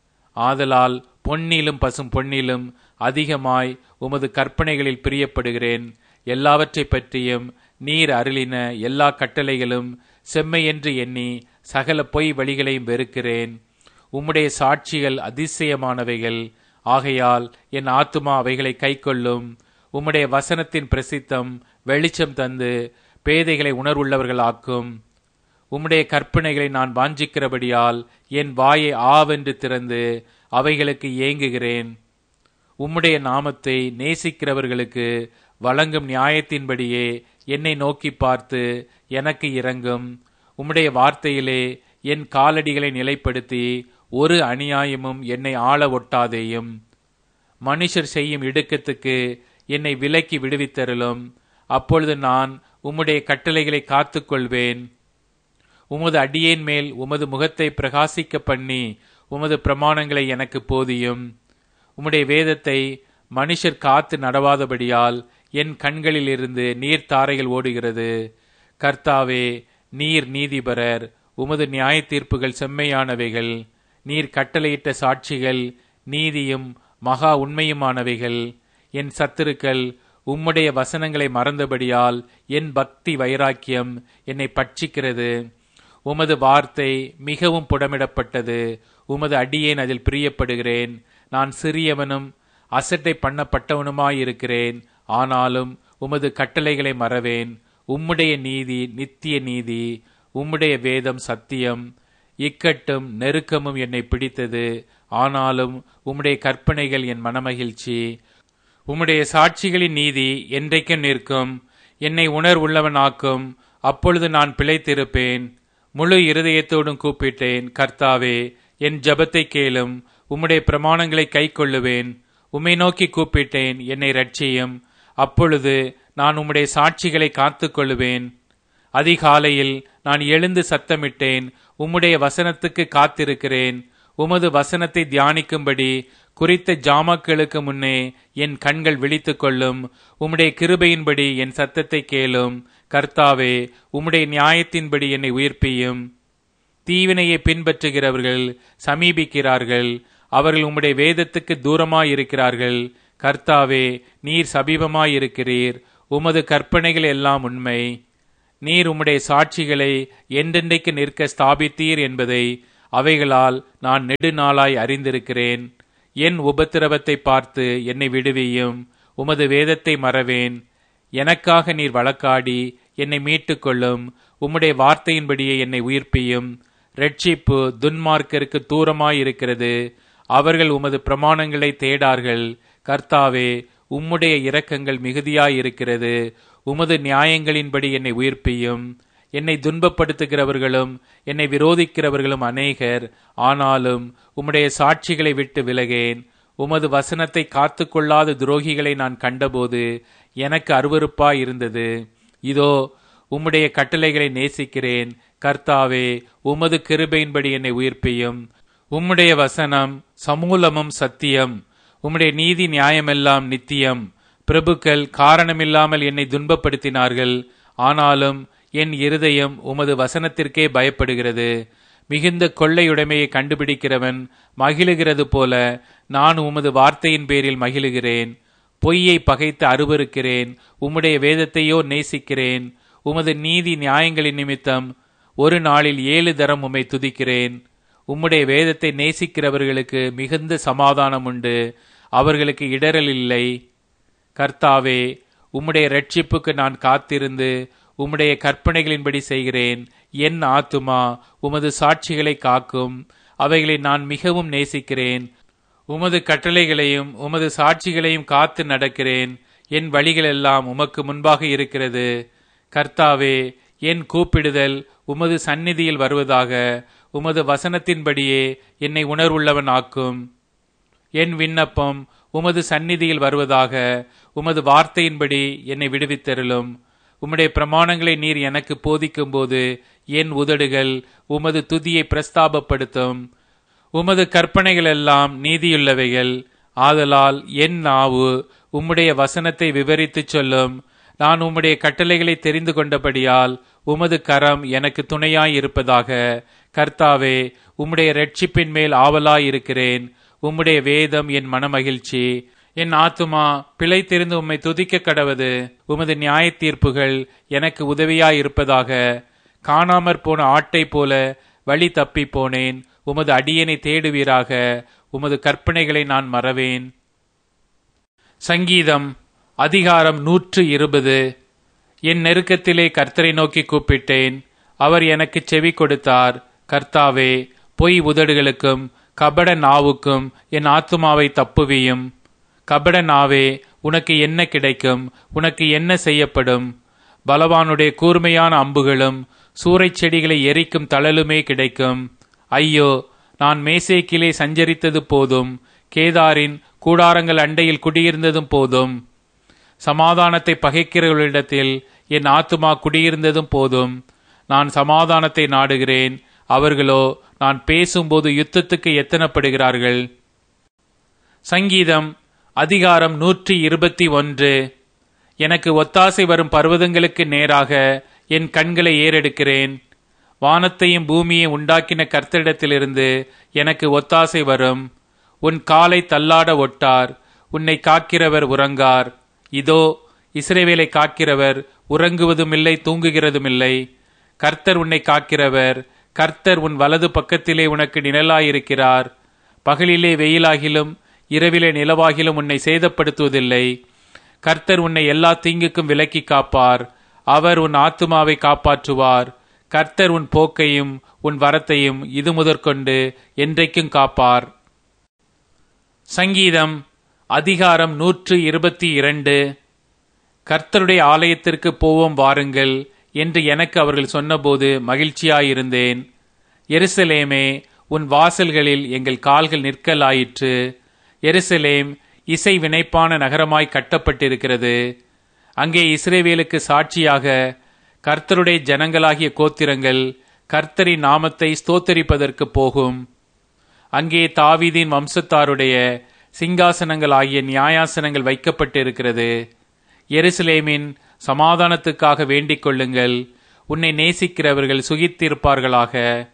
ஆதலால் பொன்னிலும் பசும் பொன்னிலும் அதிகமாய் உமது கற்பனைகளில் பிரியப்படுகிறேன். எல்லாவற்றை பற்றியும் நீர் அருளின எல்லா கட்டளைகளும் செம்மையென்று எண்ணி சகல பொய் வழிகளையும் வெறுக்கிறேன். உம்முடைய சாட்சிகள் அதிசயமானவைகள். ஆகையால் என் ஆத்துமா அவைகளை கைக்கொள்ளும். உம்முடைய வசனத்தின் பிரசித்தம் வெளிச்சம் தந்து பேதைகளை உணர்வுள்ளவர்கள் ஆக்கும். உம்முடைய கற்பனைகளை நான் வாஞ்சிக்கிறபடியால் என் வாயை ஆவென்று திறந்து அவைகளுக்கு ஏங்குகிறேன். உம்முடைய நாமத்தை நேசிக்கிறவர்களுக்கு வழங்கும் நியாயத்தின்படியே என்னை நோக்கி பார்த்து எனக்கு இரங்கும். உம்முடைய வார்த்தையிலே என் காலடிகளை நிலைப்படுத்தி ஒரு அநியாயமும் என்னை ஆள ஒட்டாதேயும். மனுஷர் செய்யும் இடுக்கத்துக்கு என்னை விலக்கி விடுவித்தருளும். அப்பொழுது நான் உம்முடைய கட்டளைகளை காத்துக்கொள்வேன். உமது அடியேன் மேல் உமது முகத்தை பிரகாசிக்க பண்ணி உமது பிரமாணங்களை எனக்கு போதியும். உம்முடைய வேதத்தை மனுஷர் காத்து நடவாதபடியால் என் கண்களிலிருந்து நீர்த்தாரைகள் ஓடுகிறது. கர்த்தாவே, நீர் நீதிபரர். உமது நியாய தீர்ப்புகள் செம்மையானவைகள். நீர் கட்டளையிட்ட சாட்சிகள் நீதியும் மகா உண்மையுமானவைகள். என் சத்துருக்கள் உம்முடைய வசனங்களை மறந்தபடியால் என் பக்தி வைராக்கியம் என்னை பட்சிக்கிறது. உமது வார்த்தை மிகவும் புடமிடப்பட்டது. உமது அடியேன் அதில் பிரியப்படுகிறேன். நான் சிறியவனும் அசட்டை பண்ணப்பட்டவனுமாயிருக்கிறேன். ஆனாலும் உமது கட்டளைகளை மறவேன். உம்முடைய நீதி நித்திய நீதி. உம்முடைய வேதம் சத்தியம். இக்கட்டும் நெருக்கமும் என்னை பிடித்தது. ஆனாலும் உம்முடைய கற்பனைகள் என் மனமகிழ்ச்சி. உம்முடைய சாட்சிகளின் நீதி என்றைக்கும் நிற்கும். என்னை உணர்வுள்ளவனாக்கும். அப்பொழுது நான் பிழைத்திருப்பேன். முழு இருதயத்தோடும் கூப்பிட்டேன். கர்த்தாவே, என் ஜெபத்தை கேளும். உம்முடைய பிரமாணங்களை கைக்கொள்ளுவேன். உம்மை நோக்கி கூப்பிட்டேன், என்னை இரட்சியும். அப்பொழுது நான் உம்முடைய சாட்சிகளை காத்துக்கொள்ளுவேன். அதிகாலையில் நான் எழுந்து சத்தமிட்டேன். உம்முடைய வசனத்துக்கு காத்திருக்கிறேன். உமது வசனத்தை தியானிக்கும்படி குறித்த ஜாமக்களுக்கு முன்னே என் கண்கள் விழித்துக் கொள்ளும். உம்முடைய கிருபையின்படி என் சத்தத்தை கேளும். கர்த்தாவே, உம்முடைய நியாயத்தின்படி என்னை உயிர்ப்பியும். தீவினையை பின்பற்றுகிறவர்கள் சமீபிக்கிறார்கள். அவர்கள் உம்முடைய வேதத்துக்கு தூரமாயிருக்கிறார்கள். கர்த்தாவே, நீர் சமீபமாயிருக்கிறீர். உமது கற்பனைகள் எல்லாம் உண்மை. நீர் உம்முடைய சாட்சிகளை என்றென்றைக்கு நிற்க ஸ்தாபித்தீர் என்பதை அவைகளால் நான் நெடுநாளாய் அறிந்திருக்கிறேன். என் உபத்திரவத்தை பார்த்து என்னை விடுவியும். உமது வேதத்தை மறவேன். எனக்காக நீர் வழக்காடி என்னை மீட்டுக்கொள்ளும். உம்முடைய வார்த்தையின்படியே என்னை உயிர்ப்பியும். இரட்சிப்பு துன்மார்க்கருக்கு தூரமாயிருக்கிறது. அவர்கள் உமது பிரமாணங்களை தேடார்கள். கர்த்தாவே, உம்முடைய இரக்கங்கள் மிகுதியாயிருக்கிறது. உமது நியாயங்களின்படி என்னை உயிர்ப்பியும். என்னை துன்பப்படுத்துகிறவர்களும் என்னை விரோதிக்கிறவர்களும் அநேகர். ஆனாலும் உம்முடைய சாட்சிகளை விட்டு விலகேன். உமது வசனத்தை காத்து கொள்ளாத துரோகிகளை நான் கண்டபோது எனக்கு அருவருப்பாயிருந்தது. இதோ, உம்முடைய கட்டளைகளை நேசிக்கிறேன். கர்த்தாவே, உமது கிருபையின்படி என்னை உயிர்ப்பியும். உம்முடைய வசனம் சமூலமும் சத்தியம். உம்முடைய நீதி நியாயமெல்லாம் நித்தியம். பிரபுக்கள் காரணமில்லாமல் என்னை துன்பப்படுத்தினார்கள். ஆனாலும் என் இருதயம் உமது வசனத்திற்கே பயப்படுகிறது. மிகுந்த கொள்ளையுடைமையை கண்டுபிடிக்கிறவன் மகிழுகிறது போல நான் உமது வார்த்தையின் பேரில் மகிழுகிறேன். பொய்யை பகைத்து அருவருக்கிறேன். உம்முடைய வேதத்தையோ நேசிக்கிறேன். உமது நீதி நியாயங்களின் நிமித்தம் ஒரு நாளில் 7 தரம் உம்மை துதிக்கிறேன். உம்முடைய வேதத்தை நேசிக்கிறவர்களுக்கு மிகுந்த சமாதானம் உண்டு. அவர்களுக்கு இடரல் இல்லை. கர்த்தாவே, உம்முடைய இரட்சிப்புக்கு நான் காத்திருந்து உம்முடைய கற்பனைகளின்படி செய்கிறேன். என் ஆத்துமா உமது சாட்சிகளை காக்கும். அவைகளை நான் மிகவும் நேசிக்கிறேன். உமது கட்டளைகளையும் உமது சாட்சிகளையும் காத்து நடக்கிறேன். என் வழிகளெல்லாம் உமக்கு முன்பாக இருக்கிறது. கர்த்தாவே, என் கூப்பிடுதல் உமது சந்நிதியில் வருவதாக. உமது வசனத்தின்படியே என்னை உணர்வுள்ளவன் ஆக்கும். என் விண்ணப்பம் உமது சந்நிதியில் வருவதாக. உமது வார்த்தையின்படி என்னை விடுவித்தருளும். உம்முடைய பிரமாணங்களை நீர் எனக்கு போதிக்கும் போது என் உதடுகள் உமது துதியை பிரஸ்தாபப்படுத்தும். உமது கற்பனைகள் எல்லாம் நீதியுள்ளவைகள். ஆதலால் என் நாவு உம்முடைய வசனத்தை விவரித்துச் சொல்லும். நான் உம்முடைய கட்டளைகளை தெரிந்து கொண்டபடியால் உமது கரம் எனக்கு துணையாயிருப்பதாக. கர்த்தாவே, உம்முடைய இரட்சிப்பின் மேல் ஆவலாயிருக்கிறேன். உம்முடைய வேதம் என் மனமகிழ்ச்சி. என் ஆத்துமா பிழைத்திருந்து உம்மை துதிக்க கடவது. உமது நியாய தீர்ப்புகள் எனக்கு உதவியாயிருப்பதாக. காணாமற் போன ஆட்டை போல வழி தப்பி போனேன். உமது அடியனை தேடுவீராக. உமது கற்பனைகளை நான் மறவேன். சங்கீதம் அதிகாரம் 120. என் நெருக்கத்திலே கர்த்தரை நோக்கி கூப்பிட்டேன். அவர் எனக்கு செவி கொடுத்தார். கர்த்தாவே, பொய் உதடுகளுக்கும் கபட நாவுக்கும் என் ஆத்துமாவை தப்புவியும். கபட நாவே, உனக்கு என்ன கிடைக்கும்? உனக்கு என்ன செய்யப்படும்? பலவானுடைய கூர்மையான அம்புகளும் சூறைச் செடிகளை எரிக்கும் தழலுமே கிடைக்கும். ஐயோ, நான் மேசேக்கிலே சஞ்சரித்தது போதும். கேதாரின் கூடாரங்கள் அண்டையில் குடியிருந்ததும் போதும். சமாதானத்தை பகைக்கிறவர்களிடத்தில் என் ஆத்துமா குடியிருந்ததும் போதும். நான் சமாதானத்தை நாடுகிறேன். அவர்களோ நான் பேசும்போது யுத்தத்துக்கு எத்தனப்படுகிறார்கள். சங்கீதம் அதிகாரம் 121. எனக்கு ஒத்தாசை வரும் பர்வதங்களுக்கு நேராக என் கண்களை ஏறெடுக்கிறேன். வானத்தையும் பூமியை உண்டாக்கின கர்த்தரிடத்திலிருந்து எனக்கு ஒத்தாசை வரும். உன் காலை தள்ளாட ஒட்டார். உன்னை காக்கிறவர் உறங்கார். இதோ, இஸ்ரவேலை காக்கிறவர் உறங்குவதுமில்லை, தூங்குகிறதுமில்லை. கர்த்தர் உன்னை காக்கிறவர். கர்த்தர் உன் வலது பக்கத்திலே உனக்கு நிழலாயிருக்கிறார். பகலிலே வெயிலாகிலும் இரவிலே நிலவாகிலும் உன்னை சேதப்படுத்துவதில்லை. கர்த்தர் உன்னை எல்லா தீங்குக்கும் விலக்கி காப்பார். அவர் உன் ஆத்துமாவை காப்பாற்றுவார். கர்த்தர் உன் போக்கையும் உன் வரத்தையும் இது முதற்கொண்டு என்றைக்கும் காப்பார். சங்கீதம் அதிகாரம் 122. கர்த்தருடைய ஆலயத்திற்கு போவோம் வாருங்கள் என்று எனக்கு அவர்கள் சொன்னபோது மகிழ்ச்சியாயிருந்தேன். எருசலேமே, உன் வாசல்களில் எங்கள் கால்கள் நிற்கலாயிற்று. எருசலேம் இசை வினைப்பான நகரமாய் கட்டப்பட்டிருக்கிறது. அங்கே இஸ்ரவேலுக்கு சாட்சியாக கர்த்தருடைய ஜனங்களாகிய கோத்திரங்கள் கர்த்தரின் நாமத்தை ஸ்தோத்தரிப்பதற்கு போகும். அங்கே தாவீதின் வம்சத்தாருடைய சிங்காசனங்கள் ஆகிய நியாயாசனங்கள் வைக்கப்பட்டிருக்கிறது. எருசலேமின் சமாதானத்துக்காக வேண்டிக் கொள்ளுங்கள். உன்னை நேசிக்கிறவர்கள் சுகித்திருப்பார்களாக.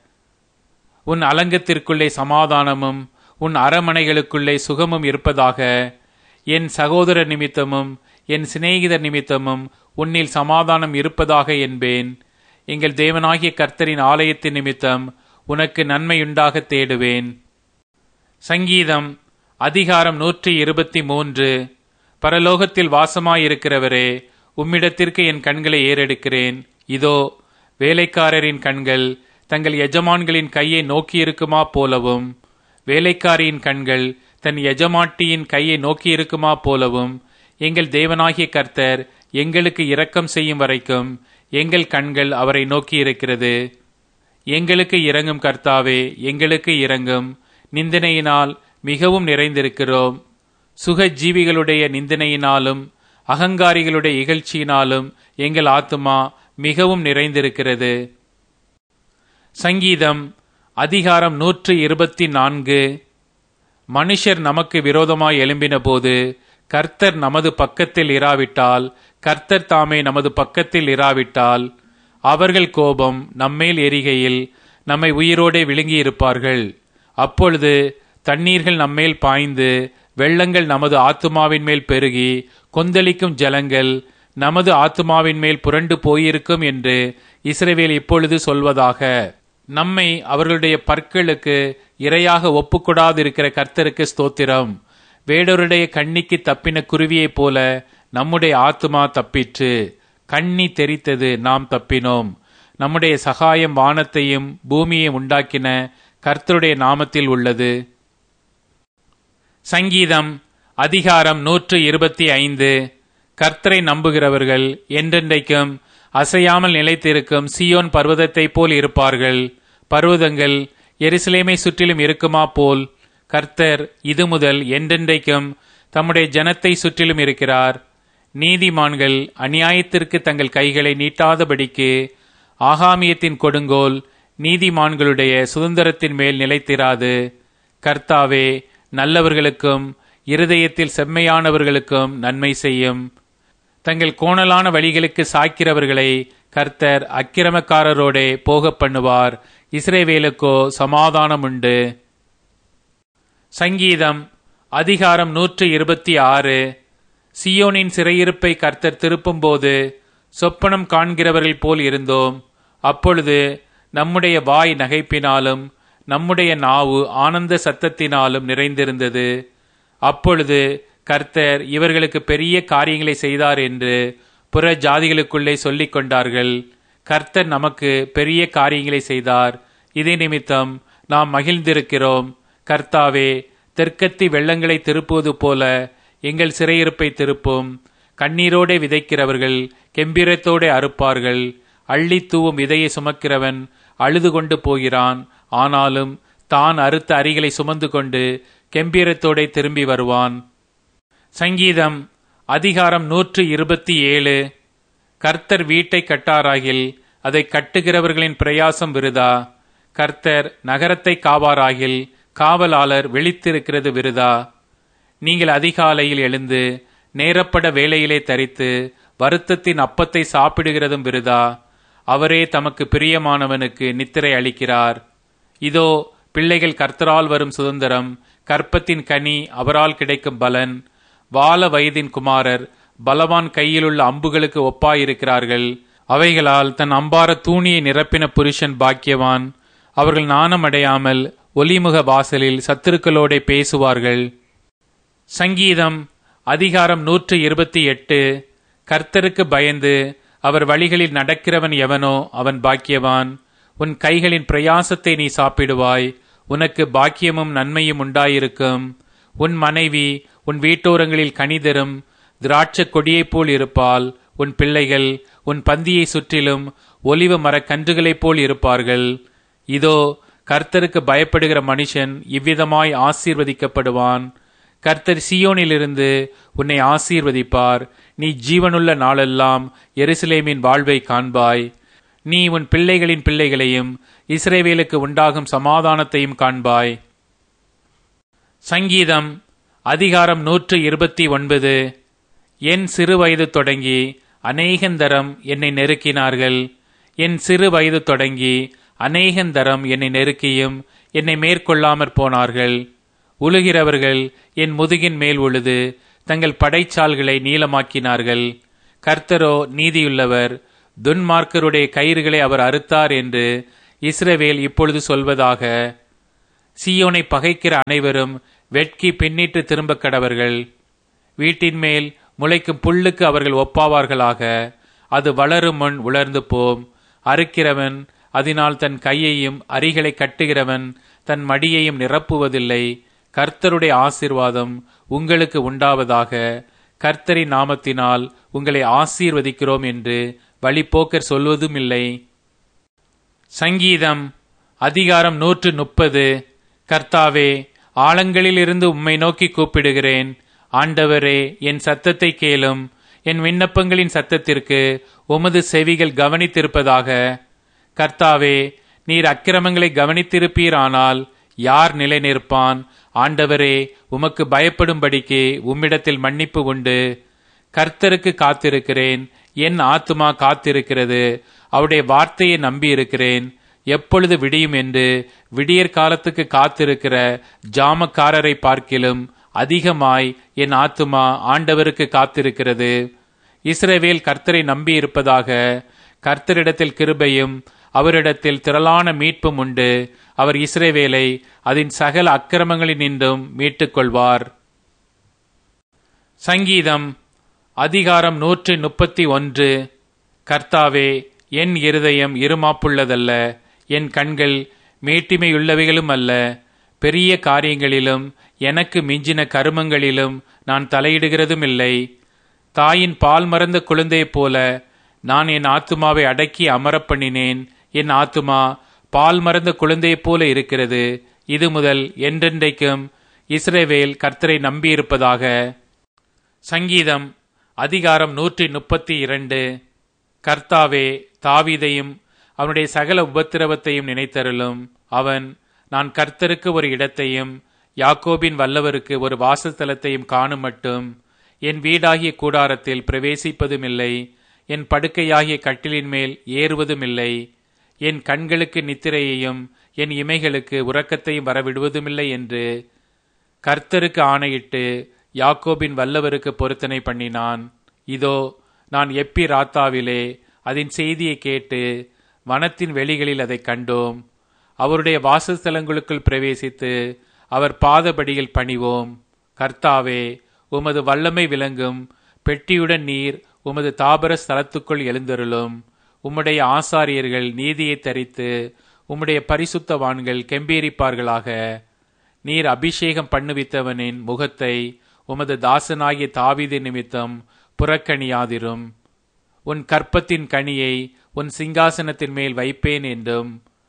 உன் அலங்கத்திற்குள்ளே சமாதானமும் உன் அரமனைகளுக்குள்ளே சுகமும் இருப்பதாக. என் சகோதரர் நிமித்தமும் என் சிநேகிதர் நிமித்தமும் உன்னில் சமாதானம் இருப்பதாக என்பேன். எங்கள் தேவனாகிய கர்த்தரின் ஆலயத்தின் நிமித்தம் உனக்கு நன்மையுண்டாக தேடுவேன். சங்கீதம் அதிகாரம் 123. பரலோகத்தில் வாசமாயிருக்கிறவரே, உம்மிடத்திற்கு என் கண்களை ஏறெடுக்கிறேன். இதோ, வேலைக்காரரின் கண்கள் தங்கள் எஜமான்களின் கையை நோக்கியிருக்குமா போலவும், வேலைக்காரியின் கண்கள் தன் எஜமாட்டியின் கையை நோக்கியிருக்குமா போலவும், எங்கள் தேவனாகிய கர்த்தர் எங்களுக்கு இரக்கம் செய்யும் வரைக்கும் எங்கள் கண்கள் அவரை நோக்கியிருக்கிறது. எங்களுக்கு இரங்கும் கர்த்தாவே, எங்களுக்கு இரங்கும். நிந்தனையினால் மிகவும் நிறைந்திருக்கிறோம். சுகஜீவிகளுடைய நிந்தனையினாலும் அகங்காரிகளுடைய இகழ்ச்சியினாலும் எங்கள் ஆத்துமா மிகவும் நிறைந்திருக்கிறது. சங்கீதம் அதிகாரம் 124. மனுஷர் நமக்கு விரோதமாய் எழும்பின போது கர்த்தர் நமது பக்கத்தில் இராவிட்டால், கர்த்தர் தாமே நமது பக்கத்தில் இராவிட்டால், அவர்கள் கோபம் நம்மேல் எரிகையில் நம்மை உயிரோடே விழுங்கியிருப்பார்கள். அப்பொழுது தண்ணீர்கள் நம்மேல் பாய்ந்து வெள்ளங்கள் நமது ஆத்துமாவின் மேல் பெருகி கொந்தளிக்கும் ஜலங்கள் நமது ஆத்துமாவின் மேல் புரண்டு போயிருக்கும் என்று இஸ்ரவேல் இப்பொழுது சொல்வதாக. நம்மை அவர்களுடைய பற்களுக்கு இரையாக ஒப்புக்கொடாதிருக்கிற கர்த்தருக்கு ஸ்தோத்திரம். வேடருடைய கண்ணிக்கு தப்பின குருவியைப் போல நம்முடைய ஆத்துமா தப்பிற்று. கண்ணி தெரித்தது, நாம் தப்பினோம். நம்முடைய சகாயம் வானத்தையும் பூமியையும் உண்டாக்கின கர்த்தருடைய நாமத்தில் உள்ளது. சங்கீதம் அதிகாரம் 125. கர்த்தரை நம்புகிறவர்கள் என்றென்றைக்கும் அசையாமல் நிலைத்திருக்கும் சீயோன் பர்வதத்தைப் போல் இருப்பார்கள். பர்வதங்கள் எருசலேமை சுற்றிலும் இருக்குமா போல் கர்த்தர் இது முதல் என்றென்றைக்கும் தம்முடைய ஜனத்தை சுற்றிலும் இருக்கிறார். நீதிமான்கள் அநியாயத்திற்கு தங்கள் கைகளை நீட்டாதபடிக்கு ஆகாமியத்தின் கொடுங்கோல் நீதிமான்களுடைய சுதந்திரத்தின் மேல் நிலைத்திராது. கர்த்தாவே, நல்லவர்களுக்கும் இருதயத்தில் செம்மையானவர்களுக்கும் நன்மை செய்யும். தங்கள் கோணலான வழிகளுக்கு சாய்க்கிறவர்களை கர்த்தர் அக்கிரமக்காரரோடே போக பண்ணுவார். இஸ்ரவேலுக்கோ சமாதானம் உண்டு. சங்கீதம் அதிகாரம் 126. சியோனின் சிறையிருப்பை கர்த்தர் திருப்பும்போது சொப்பனம் காண்கிறவர்கள் போல் இருந்தோம். அப்பொழுது நம்முடைய வாய் நகைப்பினாலும் நம்முடைய நாவு ஆனந்த சத்தத்தினாலும் நிறைந்திருந்தது. அப்பொழுது கர்த்தர் இவர்களுக்கு பெரிய காரியங்களை செய்தார் என்று புற ஜாதிகளுக்குள்ளே சொல்லிக் கொண்டார்கள். கர்த்தர் நமக்கு பெரிய காரியங்களை செய்தார், இதே நிமித்தம் நாம் மகிழ்ந்திருக்கிறோம். கர்த்தாவே, தெற்கத்தி வெள்ளங்களை திருப்புவது போல எங்கள் சிறையிருப்பை திருப்பும். கண்ணீரோடே விதைக்கிறவர்கள் கெம்பீரத்தோடே அறுப்பார்கள். அள்ளி தூவும் விதையை சுமக்கிறவன் அழுது கொண்டு போகிறான். ஆனாலும் தான் அறுத்த அரிகளை சுமந்து கொண்டு கெம்பீரத்தோடே திரும்பி வருவான். சங்கீதம் அதிகாரம் 127. கர்த்தர் வீட்டை கட்டாராகில் அதை கட்டுகிறவர்களின் பிரயாசம் விருதா. கர்த்தர் நகரத்தை காவாராகில் காவலாளர் விழித்திருக்கிறது விருதா. நீங்கள் அதிகாலையில் எழுந்து நேரப்பட வேளையிலே தரித்து வருத்தத்தின் அப்பத்தை சாப்பிடுகிறதும் விருதா. அவரே தமக்கு பிரியமானவனுக்கு நித்திரை அளிக்கிறார். இதோ, பிள்ளைகள் கர்த்தரால் வரும் சுதந்திரம், கற்பத்தின் கனி அவரால் கிடைக்கும் பலன். வால வயதின் குமாரர் பலவான் கையிலுள்ள அம்புகளுக்கு ஒப்பாயிருக்கிறார்கள். அவைகளால் தன் அம்பார தூணியை நிரப்பின புருஷன் பாக்கியவான். அவர்கள் நாணமடையாமல் ஒலிமுக வாசலில் சத்துருக்களோடே பேசுவார்கள். சங்கீதம் அதிகாரம் 128. கர்த்தருக்கு பயந்து அவர் வழிகளில் நடக்கிறவன் எவனோ அவன் பாக்கியவான். உன் கைகளின் பிரயாசத்தை நீ சாப்பிடுவாய், உனக்கு பாக்கியமும் நன்மையும் உண்டாயிருக்கும். உன் மனைவி உன் வீட்டோரங்களில் கனிதரும் திராட்சை கொடியைப் போல் இருப்பாள். உன் பிள்ளைகள் உன் பந்தியை சுற்றிலும் ஒலிவ மரக் கன்றுகளைப் போல் இருப்பார்கள். இதோ, கர்த்தருக்கு பயப்படுகிற மனுஷன் இவ்விதமாய் ஆசீர்வதிக்கப்படுவான். கர்த்தர் சீயோனிலிருந்து உன்னை ஆசீர்வதிப்பார். நீ ஜீவனுள்ள நாளெல்லாம் எருசலேமின் வாழ்வை காண்பாய். நீ உன் பிள்ளைகளின் பிள்ளைகளையும் இஸ்ரவேலுக்கு உண்டாகும் சமாதானத்தையும் காண்பாய். சங்கீதம் அதிகாரம் 129. என் சிறு வயது தொடங்கி அநேகந்தரம் என்னை நெருக்கினார்கள். என் சிறு வயது தொடங்கி அநேகந்தரம் என்னை நெருக்கியும் என்னை மேற்கொள்ளாமற் போனார்கள். உழுகிறவர்கள் என் முதுகின் மேல் உழுது தங்கள் படைச்சால்களை நீளமாக்கினார்கள். கர்த்தரோ நீதியுள்ளவர், துன்மார்க்கருடைய கயிறுகளை அவர் அறுத்தார் என்று இஸ்ரவேல் இப்பொழுது சொல்வதாக. சீயோனை பகைக்கிற அனைவரும் வெட்கி பின்னிட்டு திரும்ப கடவர்கள். வீட்டின் மேல் முளைக்கும் புல்லுக்கு அவர்கள் ஒப்பாவார்களாக. அது வளரும் முன் உலர்ந்து போம். அறுக்கிறவன் அதனால் தன் கையையும் அரிகளை கட்டுகிறவன் தன் மடியையும் நிரப்புவதில்லை. கர்த்தருடைய ஆசீர்வாதம் உங்களுக்கு உண்டாவதாக. கர்த்தரின் நாமத்தினால் உங்களை ஆசீர்வதிக்கிறோம் என்று வழிபோக்கர் சொல்வதும் இல்லை. சங்கீதம் அதிகாரம் 130. கர்த்தாவே, ஆழங்களிலிருந்து உம்மை நோக்கி கூப்பிடுகிறேன். ஆண்டவரே, என் சத்தத்தை கேளும். என் விண்ணப்பங்களின் சத்தத்திற்கு உமது செவிகள் கவனித்திருப்பதாக. கர்த்தாவே, நீர் அக்கிரமங்களை கவனித்திருப்பீரானால் யார் நிலை நிற்பான்? ஆண்டவரே, உமக்கு பயப்படும்படிக்கு உம்மிடத்தில் மன்னிப்பு உண்டு. கர்த்தருக்கு காத்திருக்கிறேன். என் ஆத்துமா காத்திருக்கிறது. அவருடைய வார்த்தையை நம்பியிருக்கிறேன். எப்பொழுது விடியும் என்று விடியற் காலத்துக்கு காத்திருக்கிற ஜாமக்காரரை பார்க்கிலும் அதிகமாய் என் ஆத்துமா ஆண்டவருக்கு காத்திருக்கிறது. இஸ்ரவேல் கர்த்தரை நம்பியிருப்பதாக. கர்த்தரிடத்தில் கிருபையும் அவரிடத்தில் திரளான மீட்பும் உண்டு. அவர் இஸ்ரவேலை அதன் சகல அக்கிரமங்களினின்றும் மீட்டுக் கொள்வார். சங்கீதம் அதிகாரம் 131. கர்த்தாவே, என் இருதயம் இருமாப்புள்ளதல்ல, என் கண்கள் மேட்டிமையுள்ளவைகளும் அல்ல. பெரிய காரியங்களிலும் எனக்கு மிஞ்சின கருமங்களிலும் நான் தலையிடுகிறதும் இல்லை. தாயின் பால் மறந்த குழந்தையைப் போல நான் என் ஆத்துமாவை அடக்கி அமரப்பண்ணினேன். என் ஆத்துமா பால் மறந்த குழந்தையைப் போல இருக்கிறது. இது முதல் என்றென்றைக்கும் இஸ்ரவேல் கர்த்தரை நம்பியிருப்பதாக. சங்கீதம் அதிகாரம் 132. கர்த்தாவே, தாவீதையும் அவனுடைய சகல உபத்திரவத்தையும் நினைத்தருளும். அவன், நான் கர்த்தருக்கு ஒரு இடத்தையும் யாக்கோபின் வல்லவருக்கு ஒரு வாசஸ்தலத்தையும் காணும் மட்டும் என் வீடாகிய கூடாரத்தில் பிரவேசிப்பதுமில்லை, என் படுக்கையாகிய கட்டிலின் மேல் ஏறுவதுமில்லை. என் கண்களுக்கு நித்திரையையும் என் இமைகளுக்கு உறக்கத்தையும் வரவிடுவதுமில்லை என்று கர்த்தருக்கு ஆணையிட்டு யாக்கோபின் வல்லவருக்கு பொருத்தனை பண்ணினான். இதோ, நான் எப்பி ராத்தாவிலே அதன் செய்தியை கேட்டு வனத்தின் வெளிகளில் அதை கண்டோம். அவருடைய வாசஸ்தலங்களுக்குள் பிரவேசித்து அவர் பாதபடியில் பணிவோம். கர்த்தாவே, உமது வல்லமை விளங்கும் பெட்டியுடன் நீர் உமது தாபர ஸ்தலத்துக்குள் எழுந்தருளும். உம்முடைய ஆசாரியர்கள் நீதியை தரித்து உம்முடைய பரிசுத்தவான்கள் கெம்பீரிப்பார்களாக. நீர் அபிஷேகம் பண்ணுவித்தவனின் முகத்தை உமது தாசனாகிய தாவீது நிமித்தம் புறக்கணியாதிரும். உன் கற்பத்தின் கனியை உன் சிங்காசனத்தின் மேல் வைப்பேன் என்றும்,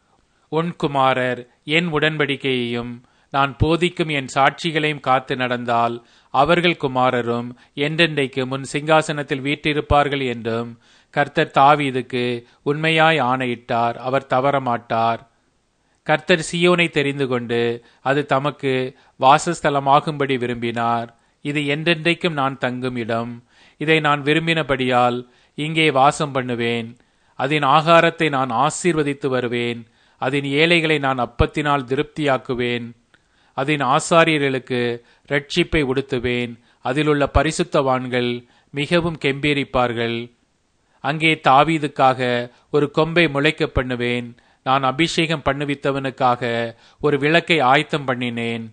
உன் குமாரர் என் உடன்படிக்கையையும் நான் போதிக்கும் என் சாட்சிகளையும் காத்து நடந்தால் அவர்கள் குமாரரும் என்றென்றைக்கு முன் சிங்காசனத்தில் வீற்றிருப்பார்கள் என்றும் கர்த்தர் தாவீதுக்கு உண்மையாய் ஆணையிட்டார். அவர் தவறமாட்டார். கர்த்தர் சீயோனை தெரிந்து கொண்டு அது தமக்கு வாசஸ்தலமாகும்படி விரும்பினார். இது என்றென்றைக்கும் நான் தங்கும் இடம். இதை நான் விரும்பினபடியால் இங்கே வாசம் பண்ணுவேன். அதன் ஆகாரத்தை நான் ஆசீர்வதித்து வருவேன். அதன் ஏழைகளை நான் அப்பத்தினால் திருப்தியாக்குவேன். அதன் ஆசாரியர்களுக்கு இரட்சிப்பை உடுத்துவேன். அதிலுள்ள பரிசுத்தவான்கள் மிகவும் கெம்பீரிப்பார்கள். அங்கே தாவீதுக்காக ஒரு கொம்பை முளைக்க பண்ணுவேன். நான் அபிஷேகம் பண்ணுவித்தவனுக்காக ஒரு விளக்கை ஆயத்தம் பண்ணினேன்.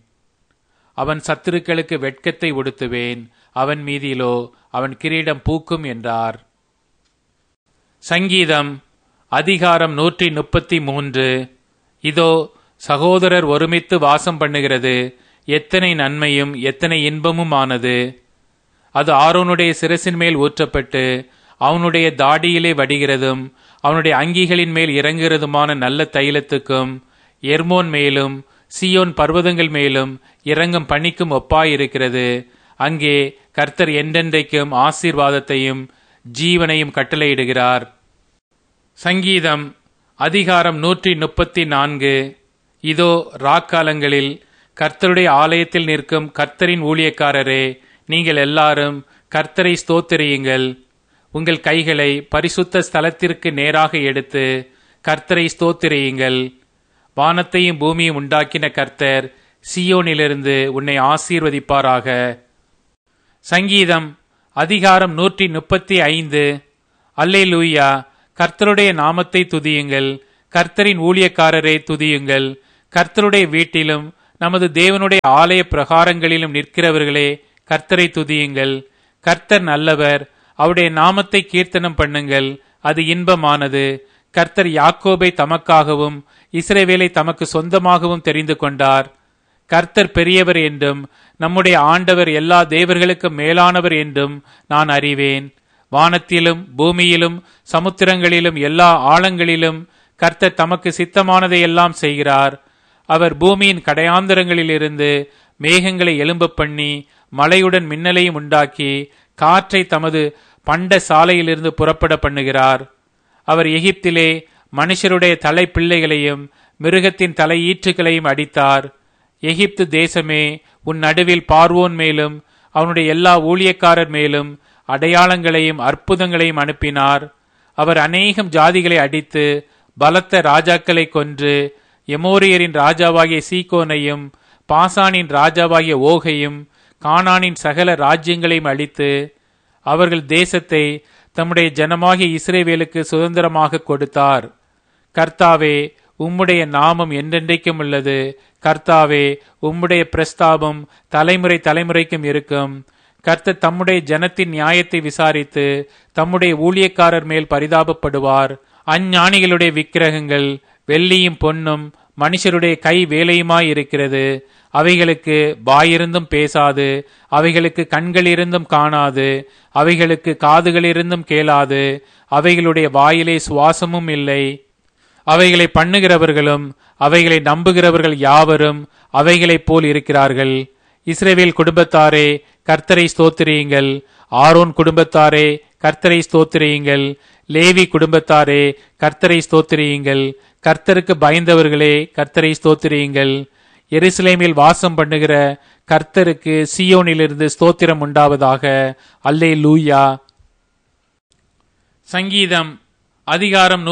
அவன் சத்துருக்களுக்கு வெட்கத்தை உடுத்துவேன். அவன் மீதிலோ அவன் கிரீடம் பூக்கும் என்றார். சங்கீதம் அதிகாரம் 133. இதோ, சகோதரர் ஒருமித்து வாசம் பண்ணுகிறது எத்தனை நன்மையும் எத்தனை இன்பமுமானது. அது ஆரோனுடைய சிரசின் மேல் ஊற்றப்பட்டு அவனுடைய தாடியிலே வடிகிறதும் அவனுடைய அங்கிகளின் மேல் இறங்குகிறதுமான நல்ல தைலத்துக்கும் எர்மோன் மேலும் சீயோன் பர்வதங்கள் மேலும் இறங்கும் பனிக்கும் ஒப்பாயிருக்கிறது. அங்கே கர்த்தர் என்றென்றைக்கும் ஆசீர்வாதத்தையும் ஜீவனையும் கட்டளையிடுகிறார். சங்கீதம் அதிகாரம் 134. இதோ, ராக்காலங்களில் கர்த்தருடைய ஆலயத்தில் நிற்கும் கர்த்தரின் ஊழியக்காரரே, நீங்கள் எல்லாரும் கர்த்தரை ஸ்தோத்திரியுங்கள். உங்கள் கைகளை பரிசுத்த ஸ்தலத்திற்கு நேராக எடுத்து கர்த்தரை ஸ்தோத்திரியுங்கள். வானத்தையும் பூமியும் உண்டாக்கின கர்த்தர் சீயோனிலிருந்து உன்னை ஆசீர்வதிப்பாராக. சங்கீதம் அதிகாரம் 135. அல்லேலூயா. கர்த்தருடைய நாமத்தை துதியுங்கள். கர்த்தரின் ஊழியக்காரரை துதியுங்கள். கர்த்தருடைய வீட்டிலும் நமது தேவனுடைய ஆலய பிரகாரங்களிலும் நிற்கிறவர்களே, கர்த்தரை துதியுங்கள். கர்த்தர் நல்லவர். அவருடைய நாமத்தை கீர்த்தனம் பண்ணுங்கள், அது இன்பமானது. கர்த்தர் யாக்கோபை தமக்காகவும் இஸ்ரவேலை தமக்கு சொந்தமாகவும் தெரிந்து கொண்டார். கர்த்தர் பெரியவர் என்றும் நம்முடைய ஆண்டவர் எல்லா தேவர்களுக்கும் மேலானவர் என்றும் நான் அறிவேன். வானத்திலும் பூமியிலும் சமுத்திரங்களிலும் எல்லா ஆழங்களிலும் கர்த்தர் தமக்கு சித்தமானதையெல்லாம் செய்கிறார். அவர் பூமியின் கடையாந்தரங்களிலிருந்து மேகங்களை எழும்ப பண்ணி மழையுடன் மின்னலையும் உண்டாக்கி காற்றை தமது பண்ட சாலையிலிருந்து புறப்பட பண்ணுகிறார். அவர் எகிப்திலே மனுஷருடைய தலை பிள்ளைகளையும் மிருகத்தின் தலை ஈற்றுகளையும் அடித்தார். எகிப்து தேசமே, உன் நடுவில் பார்வோன் மேலும் அவனுடைய எல்லா ஊழியக்காரர் மேலும் அடையாளங்களையும் அற்புதங்களையும் அனுப்பினார். அவர் அநேகம் ஜாதிகளை அடித்து பலத்த ராஜாக்களை கொன்று எமோரியரின் ராஜாவாகிய சீகோனையும் பாசானின் ராஜாவாகிய ஓகையும் கானானின் சகல ராஜ்யங்களையும் அழித்து அவர்கள் தேசத்தை தம்முடைய ஜனமாகிய இஸ்ரவேலுக்கு சுதந்திரமாக கொடுத்தார். கர்த்தாவே, உம்முடைய நாமம் என்றென்றைக்கும் உள்ளது. கர்த்தாவே, உம்முடைய பிரஸ்தாபம் தலைமுறை தலைமுறைக்கும் இருக்கும். கர்த்தர் தம்முடைய ஜனத்தின் நியாயத்தை விசாரித்து தம்முடைய ஊழியக்காரர் மேல் பரிதாபப்படுவார். அஞ்ஞானிகளுடைய விக்கிரகங்கள் வெள்ளியும் பொன்னும் மனுஷருடைய கை வேலையுமாயிருக்கிறது. அவைகளுக்கு வாயிருந்தும் பேசாது, அவைகளுக்கு கண்களிருந்தும் காணாது, அவைகளுக்கு காதுகளிருந்தும் கேளாது, அவைகளுடைய வாயிலே சுவாசமும் இல்லை. அவைகளை பண்ணுகிறவர்களும் அவைகளை நம்புகிறவர்கள் யாவரும் அவைகளைப் போல் இருக்கிறார்கள். இஸ்ரவேல் குடும்பத்தாரே, கர்த்தரை ஸ்தோத்திரியுங்கள். ஆரோன் குடும்பத்தாரே, கர்த்தரை ஸ்தோத்திரியுங்கள். லேவி குடும்பத்தாரே, கர்த்தரை ஸ்தோத்திரியுங்கள். கர்த்தருக்கு பயந்தவர்களே, கர்த்தரை ஸ்தோத்திரியுங்கள். எருசலேமில் வாசம் பண்ணுகிற கர்த்தருக்கு சீயோனிலிருந்து ஸ்தோத்திரம் உண்டாவதாக. அல்லேலூயா. சங்கீதம் அதிகாரம்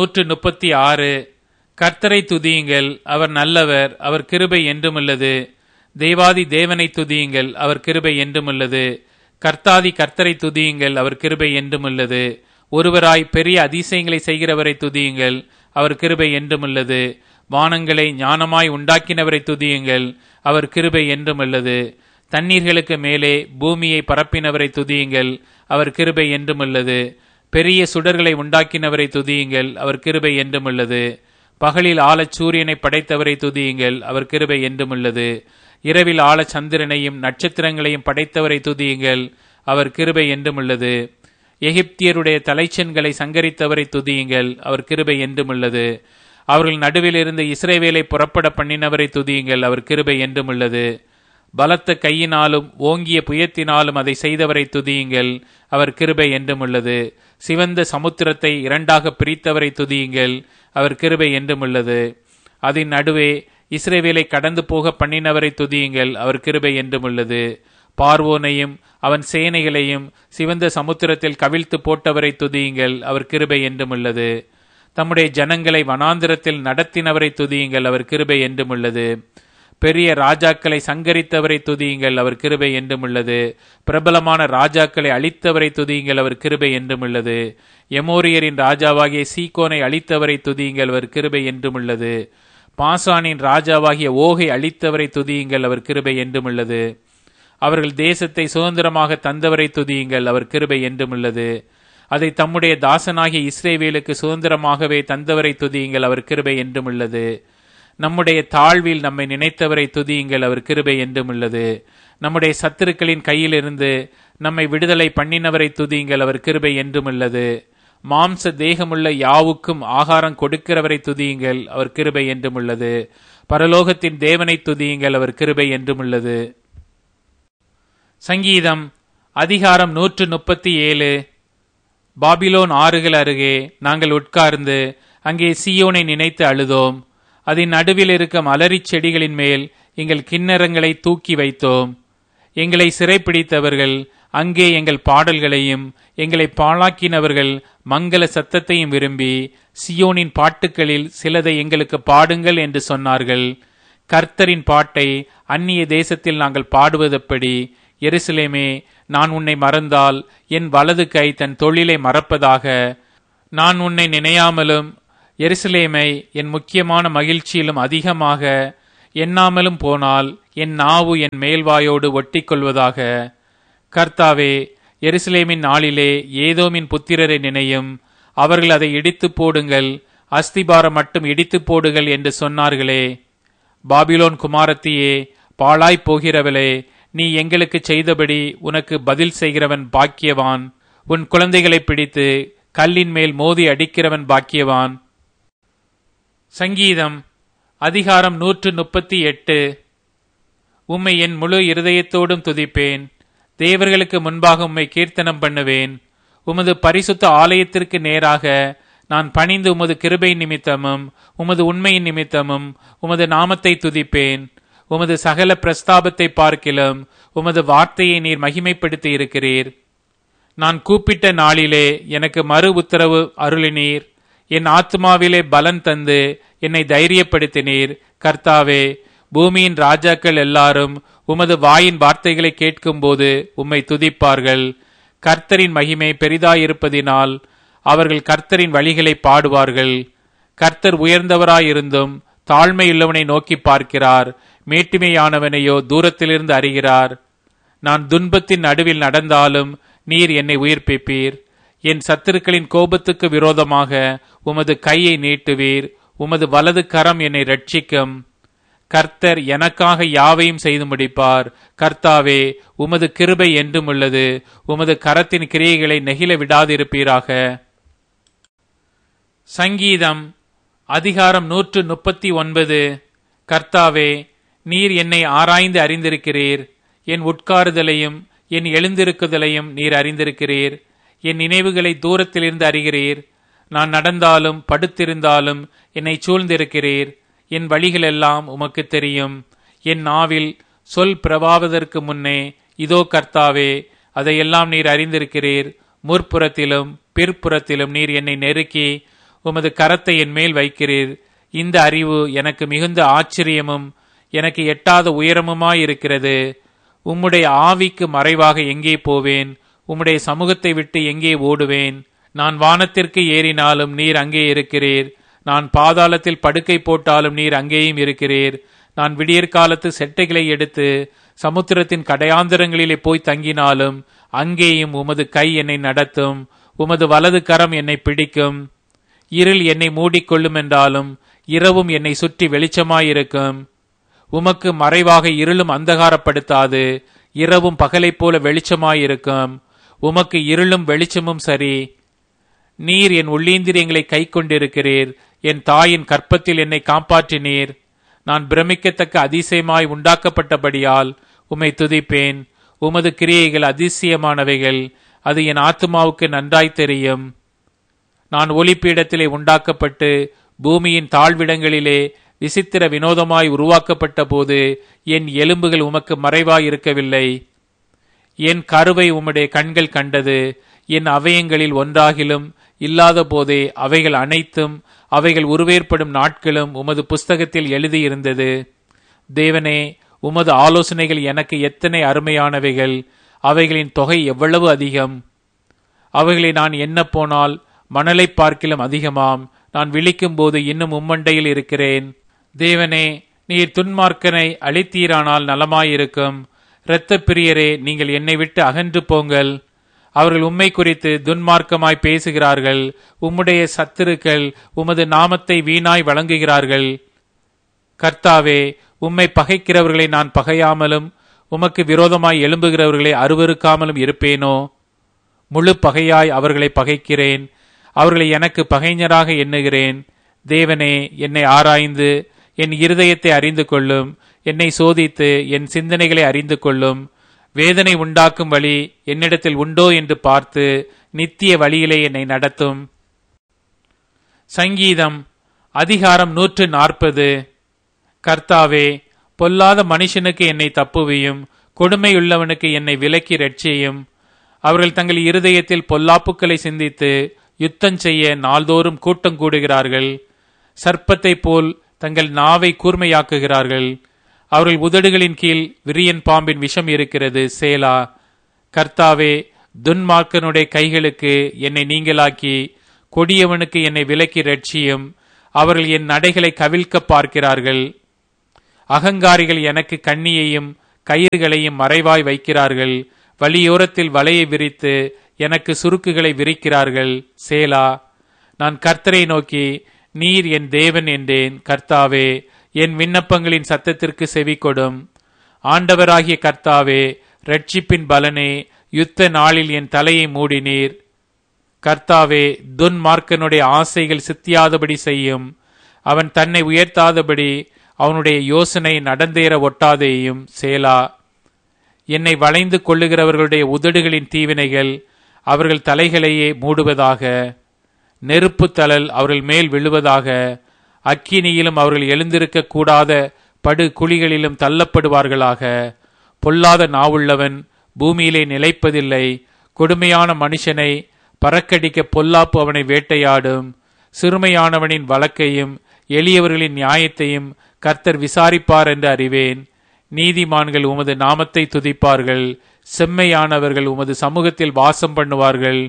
136. கர்த்தரை துதியுங்கள், அவர் நல்லவர், அவர் கிருபை என்றுமுள்ளது. தேவாதி தேவனை துதியுங்கள், அவர் கிருபை என்றுமுள்ளது. கர்த்தாதி கர்த்தரை துதியுங்கள், அவர் கிருபை என்றுமுள்ளது. ஒருவராய் பெரிய அதிசயங்களை செய்கிறவரை துதியுங்கள், அவர் கிருபை என்றுமுள்ளது. வானங்களை ஞானமாய் உண்டாக்கினவரை துதியுங்கள், அவர் கிருபை என்றுமுள்ளது. தண்ணீர்களுக்கு மேலே பூமியை பரப்பினவரை துதியுங்கள், அவர் கிருபை என்றுமுள்ளது. பெரிய சுடர்களை உண்டாக்கினவரை துதியுங்கள், அவர் கிருபை என்றுமுள்ளது. பகலில் ஆழச் சூரியனை படைத்தவரை துதியுங்கள், அவர் கிருபை என்றுமுள்ளது. இரவில் ஆழ சந்திரனையும் நட்சத்திரங்களையும் படைத்தவரை துதியுங்கள், அவர் கிருபை என்றுமுள்ளது. எகிப்தியருடைய தலைச்சன்களை சங்கரித்தவரை துதியுங்கள், அவர் கிருபை என்றுமுள்ளது. அவர்கள் நடுவில் இருந்து இஸ்ரவேலை புறப்பட பண்ணினவரை துதியுங்கள், அவர் கிருபை என்றுமுள்ளது. பலத்த கையினாலும் ஓங்கிய புயத்தினாலும் அதை செய்தவரை துதியுங்கள், அவர் கிருபை என்றுமுள்ளது. சிவந்த சமுத்திரத்தை இரண்டாக பிரித்தவரை துதியுங்கள், அவர் கிருபை என்றுமுள்ளது. அதன் நடுவே இஸ்ரவேலை கடந்து போக பண்ணினவரை துதியுங்கள், அவர் கிருபை என்றுமுள்ளது. பார்வோனையும் அவன் சேனைகளையும் சிவந்த சமுத்திரத்தில் கவிழ்த்து போட்டவரை துதியுங்கள், அவர் கிருபை என்றுமுள்ளது. தம்முடைய ஜனங்களை வனாந்திரத்தில் நடத்தினவரை துதியுங்கள், அவர் கிருபை என்றுமுள்ளது. பெரிய ராஜாக்களை சங்கரித்தவரை துதியுங்கள், அவர் கிருபை என்றுமுள்ளது. பிரபலமான ராஜாக்களை அழித்தவரை துதியுங்கள், அவர் கிருபை என்றுமுள்ளது. எமோரியரின் ராஜாவாகிய சீகோனை அழித்தவரை துதியுங்கள், அவர் கிருபை என்றுமுள்ளது. பாசானின் ராஜாவாகிய ஓகை அழித்தவரை துதியுங்கள், அவர் கிருபை என்றுமுள்ளது. அவர்கள் தேசத்தை சுதந்திரமாக தந்தவரை துதியுங்கள், அவர் கிருபை என்றுமுள்ளது. அதை தம்முடைய தாசனாகிய இஸ்ரவேலுக்கு சுதந்திரமாகவே தந்தவரை துதியுங்கள், அவர் கிருபை என்றுமுள்ளது. நம்முடைய தாழ்வில் நம்மை நினைத்தவரை துதியுங்கள், அவர் கிருபை என்றுமுள்ளது. நம்முடைய சத்துருக்களின் கையிலிருந்து நம்மை விடுதலை பண்ணினவரை துதியுங்கள், அவர் கிருபை என்றுமுள்ளது. மாம்ச தேகமுள்ள யாவுக்கும் ஆகாரம் கொடுக்கிறவரை துதியுங்கள், அவர் கிருபை என்றுமுள்ளது. பரலோகத்தின் தேவனை துதியுங்கள், அவர் கிருபை என்றுமுள்ளது. சங்கீதம் அதிகாரம் 137. பாபிலோன் ஆறுகள் அருகே நாங்கள் உட்கார்ந்து அங்கே சீயோனை நினைத்து அழுதோம். அதன் நடுவில் இருக்கும் அலரிச் செடிகளின் மேல் எங்கள் கிண்ணறங்களை தூக்கி வைத்தோம். எங்களை சிறைப்பிடித்தவர்கள் அங்கே எங்கள் பாடல்களையும் எங்களை பாழாக்கினவர்கள் மங்கள சத்தத்தையும் விரும்பி சியோனின் பாட்டுக்களில் சிலதை எங்களுக்கு பாடுங்கள் என்று சொன்னார்கள். கர்த்தரின் பாட்டை அந்நிய தேசத்தில் நாங்கள் பாடுவதெப்படி? எருசலேமே, நான் உன்னை மறந்தால் என் வலது கை தன் தொழிலை மறப்பதாக. நான் உன்னை நினையாமலும் எருசலேமை என் முக்கியமான மகிழ்ச்சியிலும் அதிகமாக எண்ணாமலும் போனால் என் நாவு என் மேல்வாயோடு ஒட்டி கொள்வதாக. கர்த்தாவே, எருசலேமின் நாளிலே ஏதோமின் புத்திரரை நினையும். அவர்கள் அதை இடித்து போடுங்கள், அஸ்திபாரம் மட்டும் இடித்து போடுங்கள் என்று சொன்னார்களே. பாபிலோன் குமாரத்தியே, பாழாய்ப் போகிறவளே, நீ எங்களுக்கு செய்தபடி உனக்கு பதில் செய்கிறவன் பாக்கியவான். உன் குழந்தைகளை பிடித்து கல்லின் மேல் மோதி அடிக்கிறவன் பாக்கியவான். சங்கீதம் அதிகாரம் 138. உம்மை என் முழு இருதயத்தோடும் துதிப்பேன். தேவர்களுக்கு முன்பாக உம்மை கீர்த்தனம் பண்ணுவேன். உமது பரிசுத்த ஆலயத்திற்கு நேராக நான் பணிந்து உமது கிருபை நிமித்தமும் உமது உண்மையின் நிமித்தமும் உமது நாமத்தை துதிப்பேன். உமது சகல பிரஸ்தாபத்தை பார்க்கிலும் உமது வார்த்தையை நீர் மகிமைப்படுத்தி இருக்கிறீர். நான் கூப்பிட்ட நாளிலே எனக்கு மறு உத்தரவு அருளினீர். என் ஆத்மாவிலே பலன் தந்து என்னை தைரியப்படுத்தினீர். கர்த்தாவே, பூமியின் ராஜாக்கள் எல்லாரும் உமது வாயின் வார்த்தைகளை கேட்கும்போது உம்மை துதிப்பார்கள். கர்த்தரின் மகிமை பெரிதாயிருப்பதினால் அவர்கள் கர்த்தரின் வழிகளை பாடுவார்கள். கர்த்தர் உயர்ந்தவராயிருந்தும் தாழ்மையுள்ளவனை நோக்கி பார்க்கிறார், மேட்டுமையானவனையோ தூரத்திலிருந்து அறிகிறார். நான் துன்பத்தின் நடுவில் நடந்தாலும் நீர் என்னை உயிர்ப்பிப்பீர். என் சத்துருக்களின் கோபத்துக்கு விரோதமாக உமது கையை நீட்டுவீர். உமது வலது கரம் என்னை ரட்சிக்கும். கர்த்தர் எனக்காக யாவையும் செய்து முடிப்பார். கர்த்தாவே, உமது கிருபை என்றும் உள்ளது. உமது கரத்தின் கிரியைகளை நெகிழ விடாதிருப்பீராக. சங்கீதம் அதிகாரம் 139. கர்த்தாவே, நீர் என்னை ஆராய்ந்து அறிந்திருக்கிறீர். என் உட்காருதலையும் என் எழுந்திருக்குதலையும் நீர் அறிந்திருக்கிறீர். என் நினைவுகளை தூரத்திலிருந்து அறிகிறீர். நான் நடந்தாலும் படுத்திருந்தாலும் என்னை சூழ்ந்திருக்கிறீர். என் வழிகளெல்லாம் உமக்கு தெரியும். என் நாவில் சொல் பிரபாவதற்கு முன்னே இதோ கர்த்தாவே, அதையெல்லாம் நீர் அறிந்திருக்கிறீர். முற்புறத்திலும் பிற்புறத்திலும் நீர் என்னை நெருக்கி உமது கரத்தை என் மேல் வைக்கிறீர். இந்த அறிவு எனக்கு மிகுந்த ஆச்சரியமும் எனக்கு எட்டாத உயரமுமாயிருக்கிறது. உம்முடைய ஆவிக்கு மறைவாக எங்கே போவேன்? உம்முடைய சமூகத்தை விட்டு எங்கே ஓடுவேன்? நான் வானத்திற்கு ஏறினாலும் நீர் அங்கே இருக்கிறீர். நான் பாதாளத்தில் படுக்கை போட்டாலும் நீர் அங்கேயும் இருக்கிறீர். நான் விடியற்காலத்து செட்டைகளை எடுத்து சமுத்திரத்தின் கடையாந்தரங்களிலே போய் தங்கினாலும் அங்கேயும் உமது கை என்னை நடத்தும். உமது வலது கரம் என்னை பிடிக்கும். இருள் என்னை மூடிக்கொள்ளும் என்றாலும் இரவும் என்னை சுற்றி வெளிச்சமாயிருக்கும். உமக்கு மறைவாக இருளும் அந்தகாரப்படுத்தாது. இரவும் பகலைப் போல வெளிச்சமாயிருக்கும். உமக்கு இருளும் வெளிச்சமும் சரி. நீர் என் உள்ளீந்திரியங்களை கை கொண்டிருக்கிறீர். என் தாயின் கற்பத்தில் என்னை காப்பாற்றினீர். நான் பிரமிக்கத்தக்க அதிசயமாய் உண்டாக்கப்பட்டபடியால் உம்மை துதிப்பேன். உமது கிரியைகள் அதிசயமானவைகள். அது என் ஆத்துமாவுக்கு நன்றாய் தெரியும். நான் ஒளிப்பீடத்திலே உண்டாக்கப்பட்டு பூமியின் தாழ்விடங்களிலே விசித்திர வினோதமாய் உருவாக்கப்பட்ட போது என் எலும்புகள் உமக்கு மறைவாய் இருக்கவில்லை. என் கருவை உம்முடைய கண்கள் கண்டது. என் அவயங்களில் ஒன்றாகிலும் இல்லாத போதே அவைகள் அனைத்தும் அவைகள் உருவேற்படும் நாட்களும் உமது புஸ்தகத்தில் எழுதியிருந்தது. தேவனே, உமது ஆலோசனைகள் எனக்கு எத்தனை அருமையானவைகள்! அவைகளின் தொகை எவ்வளவு அதிகம்! அவைகளை நான் எண்ண போனால் மணலை பார்க்கிலும் அதிகமாம். நான் விழிக்கும் போது இன்னும் உம்மண்டையில் இருக்கிறேன். தேவனே, நீர் துன்மார்க்கனை அழித்தீரானால் நலமாயிருக்கும். இரத்த பிரியரே, நீங்கள் என்னை விட்டு அகன்று போங்கள். அவர்கள் உம்மை குறித்து துன்மார்க்கமாய் பேசுகிறார்கள். உம்முடைய சத்துருக்கள் உமது நாமத்தை வீணாய் வழங்குகிறார்கள். கர்த்தாவே, உம்மை பகைக்கிறவர்களை நான் பகையாமலும் உமக்கு விரோதமாய் எழும்புகிறவர்களை அருவருக்காமலும் இருப்பேனோ? முழு பகையாய் அவர்களை பகைக்கிறேன். அவர்களை எனக்கு பகைஞராக எண்ணுகிறேன். தேவனே, என்னை ஆராய்ந்து என் இருதயத்தை அறிந்து கொள்ளும். என்னை சோதித்து என் சிந்தனைகளை அறிந்து கொள்ளும். வேதனை உண்டாக்கும் வழி என்னிடத்தில் உண்டோ என்று பார்த்து நித்திய வழியிலே என்னை நடத்தும். சங்கீதம் அதிகாரம் 140. கர்த்தாவே, பொல்லாத மனுஷனுக்கு என்னை தப்புவியும். கொடுமையுள்ளவனுக்கு என்னை விலக்கி ரட்சியும். அவர்கள் தங்கள் இருதயத்தில் பொல்லாப்புக்களை சிந்தித்து யுத்தம் செய்ய நாள்தோறும் கூட்டம் கூடுகிறார்கள். சர்ப்பத்தை போல் தங்கள் நாவை கூர்மையாக்குகிறார்கள். அவர்கள் உதடுகளின் கீழ் விரியன் பாம்பின் விஷம் இருக்கிறது. சேலா. கர்த்தாவே, துன்மார்க்கனுடைய கைகளுக்கு என்னை நீங்களாக்கி கொடியவனுக்கு என்னை விலக்கி ரட்சியும். அவர்கள் என் நடைகளை கவிழ்க்க பார்க்கிறார்கள். அகங்காரிகள் எனக்கு கண்ணியையும் கயிறுகளையும் மறைவாய் வைக்கிறார்கள். வழியோரத்தில் வலையை விரித்து எனக்கு சுருக்குகளை விரிக்கிறார்கள். சேலா. நான் கர்த்தரை நோக்கி, நீர் என் தேவன் என்றேன். கர்த்தாவே, என் விண்ணப்பங்களின் சத்தத்திற்கு செவி கொடும். ஆண்டவராகிய கர்த்தாவே, ரட்சிப்பின் பலனே, யுத்த நாளில் என் தலையை மூடினீர். கர்த்தாவே, துன்மார்க்கனுடைய ஆசைகள் சித்தியாதபடி செய்யும். அவன் தன்னை உயர்த்தாதபடி அவனுடைய யோசனை நடந்தேற ஒட்டாதேயும். சேலா. என்னை வளைந்து கொள்ளுகிறவர்களுடைய உதடுகளின் தீவினைகள் அவர்கள் தலைகளையே மூடுவதாக. நெருப்பு தழல் அவர்கள் மேல் விழுவதாக. அக்கினியிலும் அவர்கள் எழுந்திருக்க கூடாத படு குழிகளிலும் தள்ளப்படுவார்களாக. பொல்லாத நாவுள்ளவன் பூமியிலே நிலைப்பதில்லை. கொடுமையான மனுஷனை பறக்கடிக்க பொல்லாப்பு அவனை வேட்டையாடும். சிறுமையானவனின் வழக்கையும் எளியவர்களின் நியாயத்தையும் கர்த்தர் விசாரிப்பார் என்று அறிவேன். நீதிமான்கள் உமது நாமத்தை துதிப்பார்கள். செம்மையானவர்கள் உமது சமூகத்தில் வாசம் பண்ணுவார்கள்.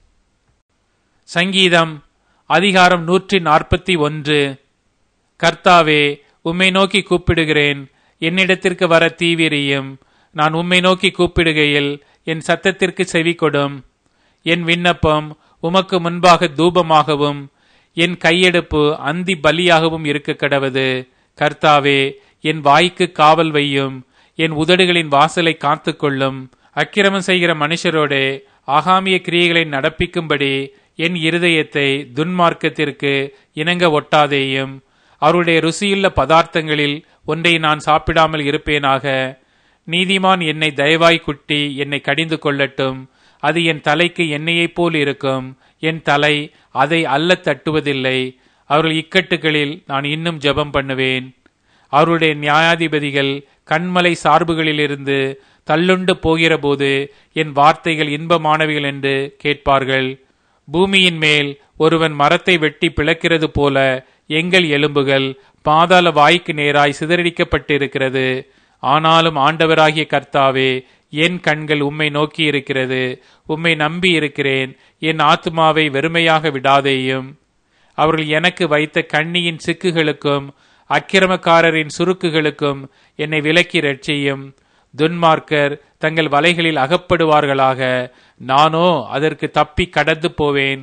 சங்கீதம் அதிகாரம் 141. கர்த்தாவே, உம்மை நோக்கி கூப்பிடுகிறேன். என்னிடத்திற்கு வர தீவிரியும். நான் உம்மை நோக்கி கூப்பிடுகையில் என் சத்தத்திற்கு செவி கொடும். என் விண்ணப்பம் உமக்கு முன்பாக தூபமாகவும் என் கையெடுப்பு அந்தி பலியாகவும் இருக்க கடவது. கர்த்தாவே, என் வாய்க்கு காவல் வையும். என் உதடுகளின் வாசலை காத்துக்கொள்ளும். அக்கிரமம் செய்கிற மனுஷரோடே ஆகாமிய கிரியைகளை நடப்பிக்கும்படி என் இருதயத்தை துன்மார்க்கத்திற்கு இணங்க ஒட்டாதேயும். அவருடைய ருசியுள்ள பதார்த்தங்களில் ஒன்றை நான் சாப்பிடாமல் இருப்பேனாக. நீதிமான் என்னை தயவாய் குட்டி என்னை கடிந்து கொள்ளட்டும். அது என் தலைக்கு எண்ணெயைப் போல் இருக்கும். என் தலை அதை அல்ல தட்டுவதில்லை. அவர்கள் இக்கட்டுகளில் நான் இன்னும் ஜெபம் பண்ணுவேன். அவருடைய நியாயாதிபதிகள் கண்மலை சார்புகளிலிருந்து தள்ளுண்டு போகிற போது என் வார்த்தைகள் இன்பமானவைகள் என்று கேட்பார்கள். பூமியின் மேல் ஒருவன் மரத்தை வெட்டி பிளக்கிறது போல எங்கள் எலும்புகள் பாதாள வாய்க்கு நேராய் சிதறடிக்கப்பட்டிருக்கிறது. ஆனாலும் ஆண்டவராகிய கர்த்தாவே, என் கண்கள் உம்மை நோக்கி இருக்கிறது. உம்மை நம்பி இருக்கிறேன். என் ஆத்துமாவை வெறுமையாக விடாதேயும். அவர்கள் எனக்கு வைத்த கண்ணியின் சிக்குகளுக்கும் அக்கிரமக்காரரின் சுருக்குகளுக்கும் என்னை விலக்கி ரட்சியும். துன்மார்க்கர் தங்கள் வலைகளில் அகப்படுவார்களாக. நானோ அதற்கு தப்பி கடந்து போவேன்.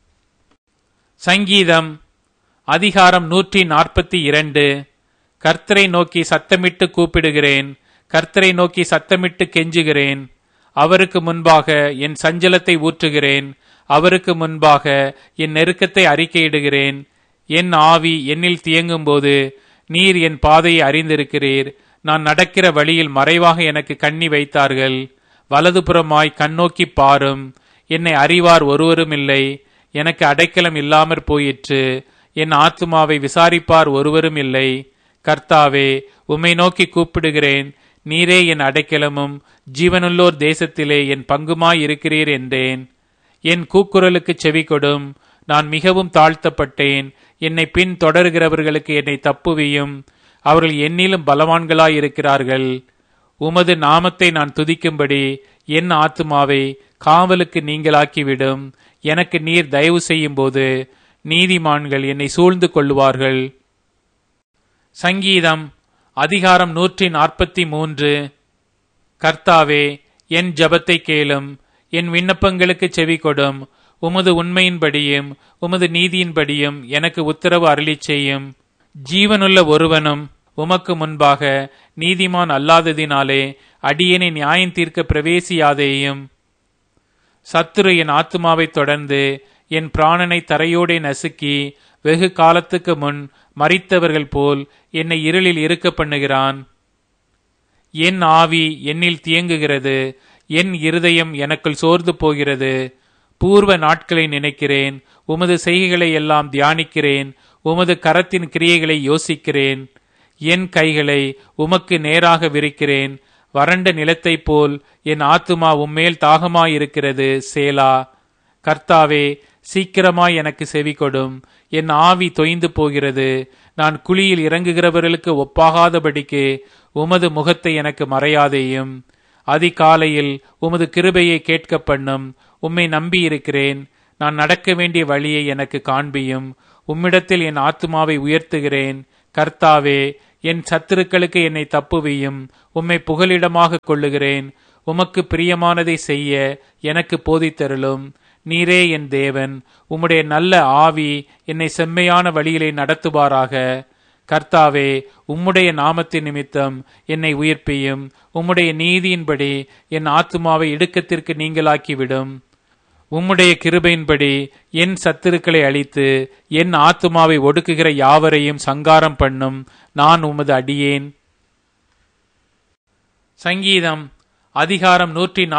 சங்கீதம் அதிகாரம் 142. கர்த்தரை நோக்கி சத்தமிட்டு கூப்பிடுகிறேன். கர்த்தரை நோக்கி சத்தமிட்டு கெஞ்சுகிறேன். அவருக்கு முன்பாக என் சஞ்சலத்தை ஊற்றுகிறேன். அவருக்கு முன்பாக என் நெருக்கத்தை அறிக்கையிடுகிறேன். என் ஆவி என்னில் தியங்கும் போது நீர் என் பாதையை அறிந்திருக்கிறீர். நான் நடக்கிற வழியில் மறைவாக எனக்கு கண்ணி வைத்தார்கள். வலதுபுறமாய் கண்ணோக்கி பாரும். என்னை அறிவார் ஒருவரும் இல்லை. எனக்கு அடைக்கலம் இல்லாமற் போயிற்று. என் ஆத்துமாவை விசாரிப்பார் ஒருவரும் இல்லை. கர்த்தாவே, உம்மை நோக்கி கூப்பிடுகிறேன். நீரே என் அடைக்கலமும் ஜீவனுள்ளோர் தேசத்திலே என் பங்குமாய் இருக்கிறீர் என்றேன். என் கூக்குரலுக்கு செவி கொடும். நான் மிகவும் தாழ்த்தப்பட்டேன். என்னை பின் தொடர்கிறவர்களுக்கு என்னை தப்புவியும். அவர்கள் என்னிலும் பலவான்களாய் இருக்கிறார்கள். உமது நாமத்தை நான் துதிக்கும்படி என் ஆத்துமாவை காவலுக்கு நீங்களாக்கிவிடும். எனக்கு நீர் தயவு செய்யும் போது நீதிமான்கள் என்னை சூழ்ந்து கொள்ளுவார்கள். சங்கீதம் அதிகாரம் 143. கர்த்தாவே, என் ஜெபத்தை கேளும். என் விண்ணப்பங்களுக்கு செவி கொடும். உமது உண்மையின்படியும் உமது நீதியின்படியும் எனக்கு உத்தரவு அருளிச் செய்யும். ஜீவனுள்ள ஒருவனும் உமக்கு முன்பாக நீதிமான் அல்லாததினாலே அடியேனை நியாயம் தீர்க்க பிரவேசியாதேயும். சத்துரு என் ஆத்துமாவை தொடர்ந்து என் பிராணனை தரையோடே நசுக்கி வெகு காலத்துக்கு முன் மரித்தவர்கள் போல் என்னை இருளில் இருக்க பண்ணுகிறான். என் ஆவி என்னில் தியங்குகிறது. என் இருதயம் எனக்குள் சோர்ந்து போகிறது. பூர்வ நாட்களை நினைக்கிறேன். உமது செய்கைகளை எல்லாம் தியானிக்கிறேன். உமது கரத்தின் கிரியைகளை யோசிக்கிறேன். என் கைகளை உமக்கு நேராக விரிக்கிறேன். வறண்ட நிலத்தைப் போல் என் ஆத்துமா உம்மேல் தாகமாயிருக்கிறது. சேலா. கர்த்தாவே, சீக்கிரமாய் எனக்கு செவி கொடும். என் ஆவி தொய்ந்து போகிறது. நான் குழியில் இறங்குகிறவர்களுக்கு ஒப்பாகாதபடிக்கு உமது முகத்தை எனக்கு மறையாதேயும். அதிகாலையில் உமது கிருபையை கேட்க பண்ணும். உம்மை நம்பியிருக்கிறேன். நான் நடக்க வேண்டிய வழியை எனக்கு காண்பியும். உம்மிடத்தில் என் ஆத்துமாவை உயர்த்துகிறேன். கர்த்தாவே, என் சத்துருக்களுக்கு என்னை தப்புவியும். உம்மை புகலிடமாக கொள்ளுகிறேன். உமக்கு பிரியமானதை செய்ய எனக்கு போதித்தருளும். நீரே என் தேவன். உம்முடைய நல்ல ஆவி என்னை செம்மையான வழியிலே நடத்துவாராக. கர்த்தாவே, உம்முடைய நாமத்தின் நிமித்தம் என்னை உயிர்ப்பியும். உம்முடைய நீதியின்படி என் ஆத்துமாவை இடுக்கத்திற்கு நீங்களாக்கிவிடும். உம்முடைய கிருபையின்படி என் சத்துருக்களை அழித்து என் ஆத்துமாவை ஒடுக்குகிற யாவரையும் சங்காரம் பண்ணும். நான் உமது அடியேன். சங்கீதம் அதிகாரம்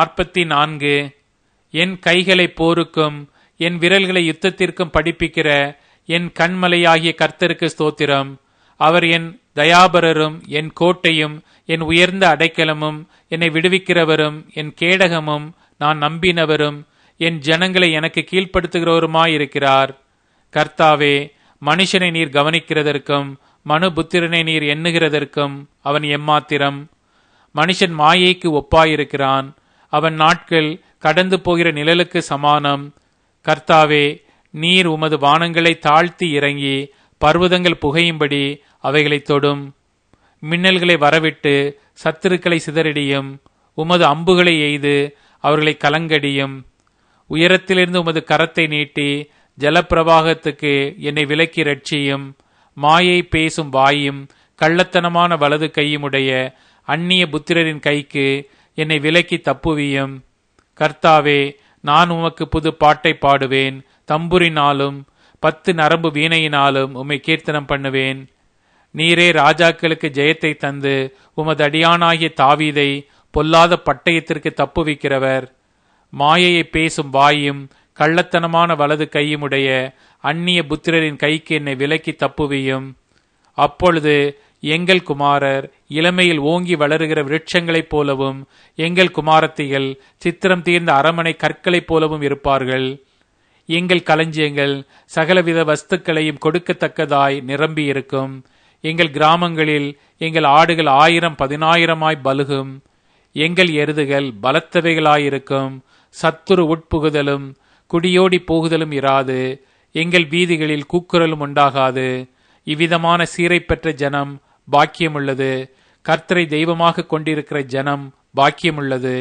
144. என் கைகளை போருக்கும் என் விரல்களை யுத்தத்திற்கும் படிப்பிக்கிற என் கண்மலையாகிய கர்த்தருக்கு ஸ்தோத்திரம். அவர் என் தயாபரரும் என் கோட்டையும் என் உயர்ந்த அடைக்கலமும் என்னை விடுவிக்கிறவரும் என் கேடகமும் நான் நம்பினவரும் என் ஜனங்களை எனக்கு கீழ்ப்படுத்துகிறவருமாயிருக்கிறார். கர்த்தாவே, மனுஷனை நீர் கவனிக்கிறதற்கும் மனுபுத்திரனை நீர் எண்ணுகிறதற்கும் அவன் எம்மாத்திரம். மனுஷன் மாயைக்கு ஒப்பாயிருக்கிறான். அவன் நாட்கள் கடந்து போகிற நிழலுக்கு சமானம். கர்த்தாவே, நீர் உமது வானங்களை தாழ்த்தி இறங்கி பர்வதங்கள் புகையும்படி அவைகளை தொடும். மின்னல்களை வரவிட்டு சத்துருக்களை சிதறடியும். உமது அம்புகளை எய்து அவர்களை கலங்கடியும். உயரத்திலிருந்து உமது கரத்தை நீட்டி ஜலப்பிரவாகத்துக்கு என்னை விலக்கி ரட்சியும். மாயை பேசும் வாயும் கள்ளத்தனமான வலது கையுமுடைய அந்நிய புத்திரரின் கைக்கு என்னை விலக்கி தப்புவியும். கர்த்தாவே, நான் உமக்கு புது பாட்டை பாடுவேன். தம்புரினாலும் 10 நரம்பு வீணையினாலும் உம்மை கீர்த்தனம் பண்ணுவேன். நீரே ராஜாக்களுக்கு ஜெயத்தை தந்து உமது அடியானாகிய தாவீதை பொல்லாத பட்டயத்திற்கு தப்புவிக்கிறவர். மாயையை பேசும் வாயும் கள்ளத்தனமான வலது கையுமுடைய அந்நிய புத்திரரின் கைக்கு என்னை விலக்கி தப்புவியும். அப்பொழுது எங்கள் குமாரர் இளமையில் ஓங்கி வளருகிற விருட்சங்களைப் போலவும் எங்கள் குமாரத்திகள் சித்திரம் தீர்ந்த அரமனை கற்களைப் போலவும் இருப்பார்கள். எங்கள் களஞ்சியங்கள் சகலவித வஸ்துக்களையும் கொடுக்கத்தக்கதாய் நிரம்பி இருக்கும். எங்கள் கிராமங்களில் எங்கள் ஆடுகள் 1000-10,000 பலுகும். எங்கள் எருதுகள் பலத்தவைகளாயிருக்கும். சத்துரு உட்புகுதலும் குடியோடி போகுதலும் இராது. எங்கள் வீதிகளில் கூக்குரலும் உண்டாகாது. இவ்விதமான சீரை பெற்ற ஜனம் பாக்கியமுள்ளது. கர்த்தரை தெய்வமாக கொண்டிருக்கிற ஜனம் பாக்கியமுள்ளது.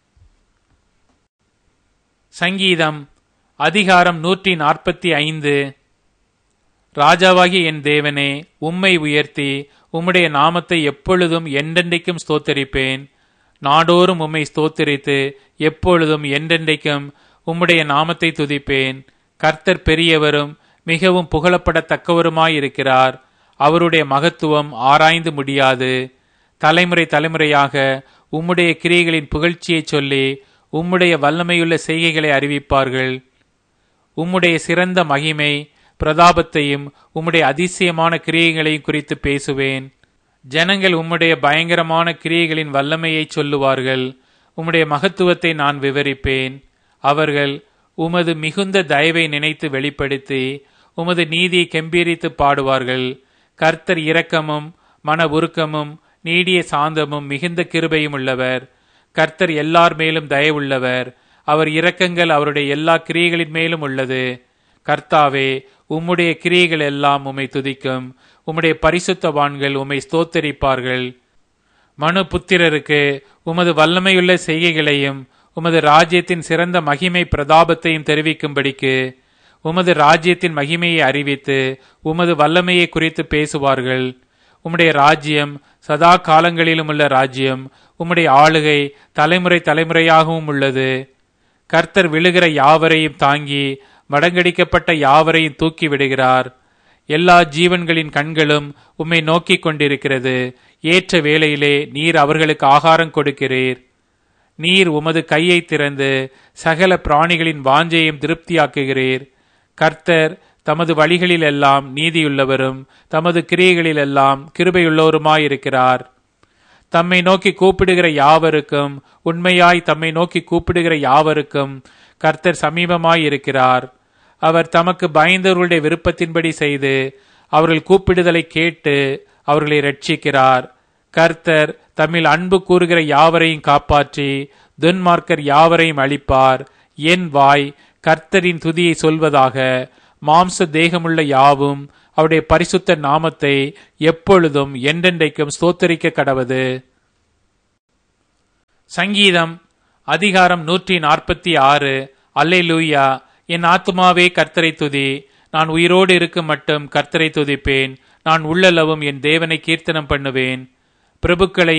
சங்கீதம் அதிகாரம் 145. ராஜாவாகிய என் தேவனே, உம்மை உயர்த்தி உம்முடைய நாமத்தை எப்பொழுதும் என்றென்றைக்கும் ஸ்தோத்தரிப்பேன். நாடோறும் உம்மை ஸ்தோத்தரித்து எப்பொழுதும் என்றென்றைக்கும் உம்முடைய நாமத்தை துதிப்பேன். கர்த்தர் பெரியவரும் மிகவும் புகழப்படத்தக்கவருமாயிருக்கிறார். அவருடைய மகத்துவம் ஆராய்ந்து முடியாது. தலைமுறை தலைமுறையாக உம்முடைய கிரியைகளின் புகழ்ச்சியை சொல்லி உம்முடைய வல்லமையுள்ள செய்கைகளை அறிவிப்பார்கள். உம்முடைய சிறந்த மகிமை பிரதாபத்தையும் உம்முடைய அதிசயமான கிரியைகளையும் குறித்து பேசுவேன். ஜனங்கள் உம்முடைய பயங்கரமான கிரியைகளின் வல்லமையை சொல்லுவார்கள். உம்முடைய மகத்துவத்தை நான் விவரிப்பேன். அவர்கள் உமது மிகுந்த தயவை நினைத்து வெளிப்படுத்தி உமது நீதியை கெம்பீரித்து பாடுவார்கள். கர்த்தர் இரக்கமும் மன உருக்கமும் நீடிய சாந்தமும் மிகுந்த கிருபையும் உள்ளவர். கர்த்தர் எல்லார் மேலும் தயவுள்ளவர். அவர் இரக்கங்கள் அவருடைய எல்லா கிரியைகளின் மேலும் உள்ளது. கர்த்தாவே, உம்முடைய கிரியைகள் எல்லாம் உம்மை துதிக்கும். உம்முடைய பரிசுத்தவான்கள் உம்மை ஸ்தோத்தரிப்பார்கள். மனு புத்திரருக்கு உமது வல்லமையுள்ள செய்கைகளையும் உமது ராஜ்யத்தின் சிறந்த மகிமை பிரதாபத்தையும் தெரிவிக்கும்படிக்கு உமது ராஜ்யத்தின் மகிமையை அறிவித்து உமது வல்லமையை குறித்து பேசுவார்கள். உம்முடைய ராஜ்யம் சதா காலங்களிலும் உள்ள ராஜ்யம். உம்முடைய ஆளுகை தலைமுறை தலைமுறையாகவும் உள்ளது. கர்த்தர் விழுகிற யாவரையும் தாங்கி மடங்கடிக்கப்பட்ட யாவரையும் தூக்கி விடுகிறார். எல்லா ஜீவன்களின் கண்களும் உம்மை நோக்கி கொண்டிருக்கிறது. ஏற்ற வேளையிலே நீர் அவர்களுக்கு ஆகாரம் கொடுக்கிறீர். நீர் உமது கையை திறந்து சகல பிராணிகளின் வாஞ்சையும் திருப்தியாக்குகிறீர். கர்த்தர் தமது வழிகளிலெல்லாம் நீதியுள்ளவரும் தமது கிரியைகளிலெல்லாம் கிருபையுள்ளவருமாயிருக்கிறார். தம்மை நோக்கி கூப்பிடுகிற யாவருக்கும் உண்மையாய் தம்மை நோக்கி கூப்பிடுகிற யாவருக்கும் கர்த்தர் சமீபமாயிருக்கிறார். அவர் தமக்கு பயந்தவர்களுடைய விருப்பத்தின்படி செய்து அவர்கள் கூப்பிடுதலை கேட்டு அவர்களை ரட்சிக்கிறார். கர்த்தர் தம்மில் அன்பு கூறுகிற யாவரையும் காப்பாற்றி துன்மார்க்கர் யாவரையும் அழிப்பார். என் வாய் கர்த்தரின் துதியை சொல்வதாக. மாம்ச தேகமுள்ள யாவும் அவருடைய பரிசுத்த நாமத்தை எப்பொழுதும் என்றென்றைக்கும் ஸ்தோத்தரிக்க கடவது. சங்கீதம் அதிகாரம் 146. அல்லேலூயா. என் ஆத்துமாவே கர்த்தரை துதி. நான் உயிரோடு இருக்கும் மட்டும் கர்த்தரை துதிப்பேன். நான் உள்ளளவும் என் தேவனை கீர்த்தனம் பண்ணுவேன். பிரபுக்களை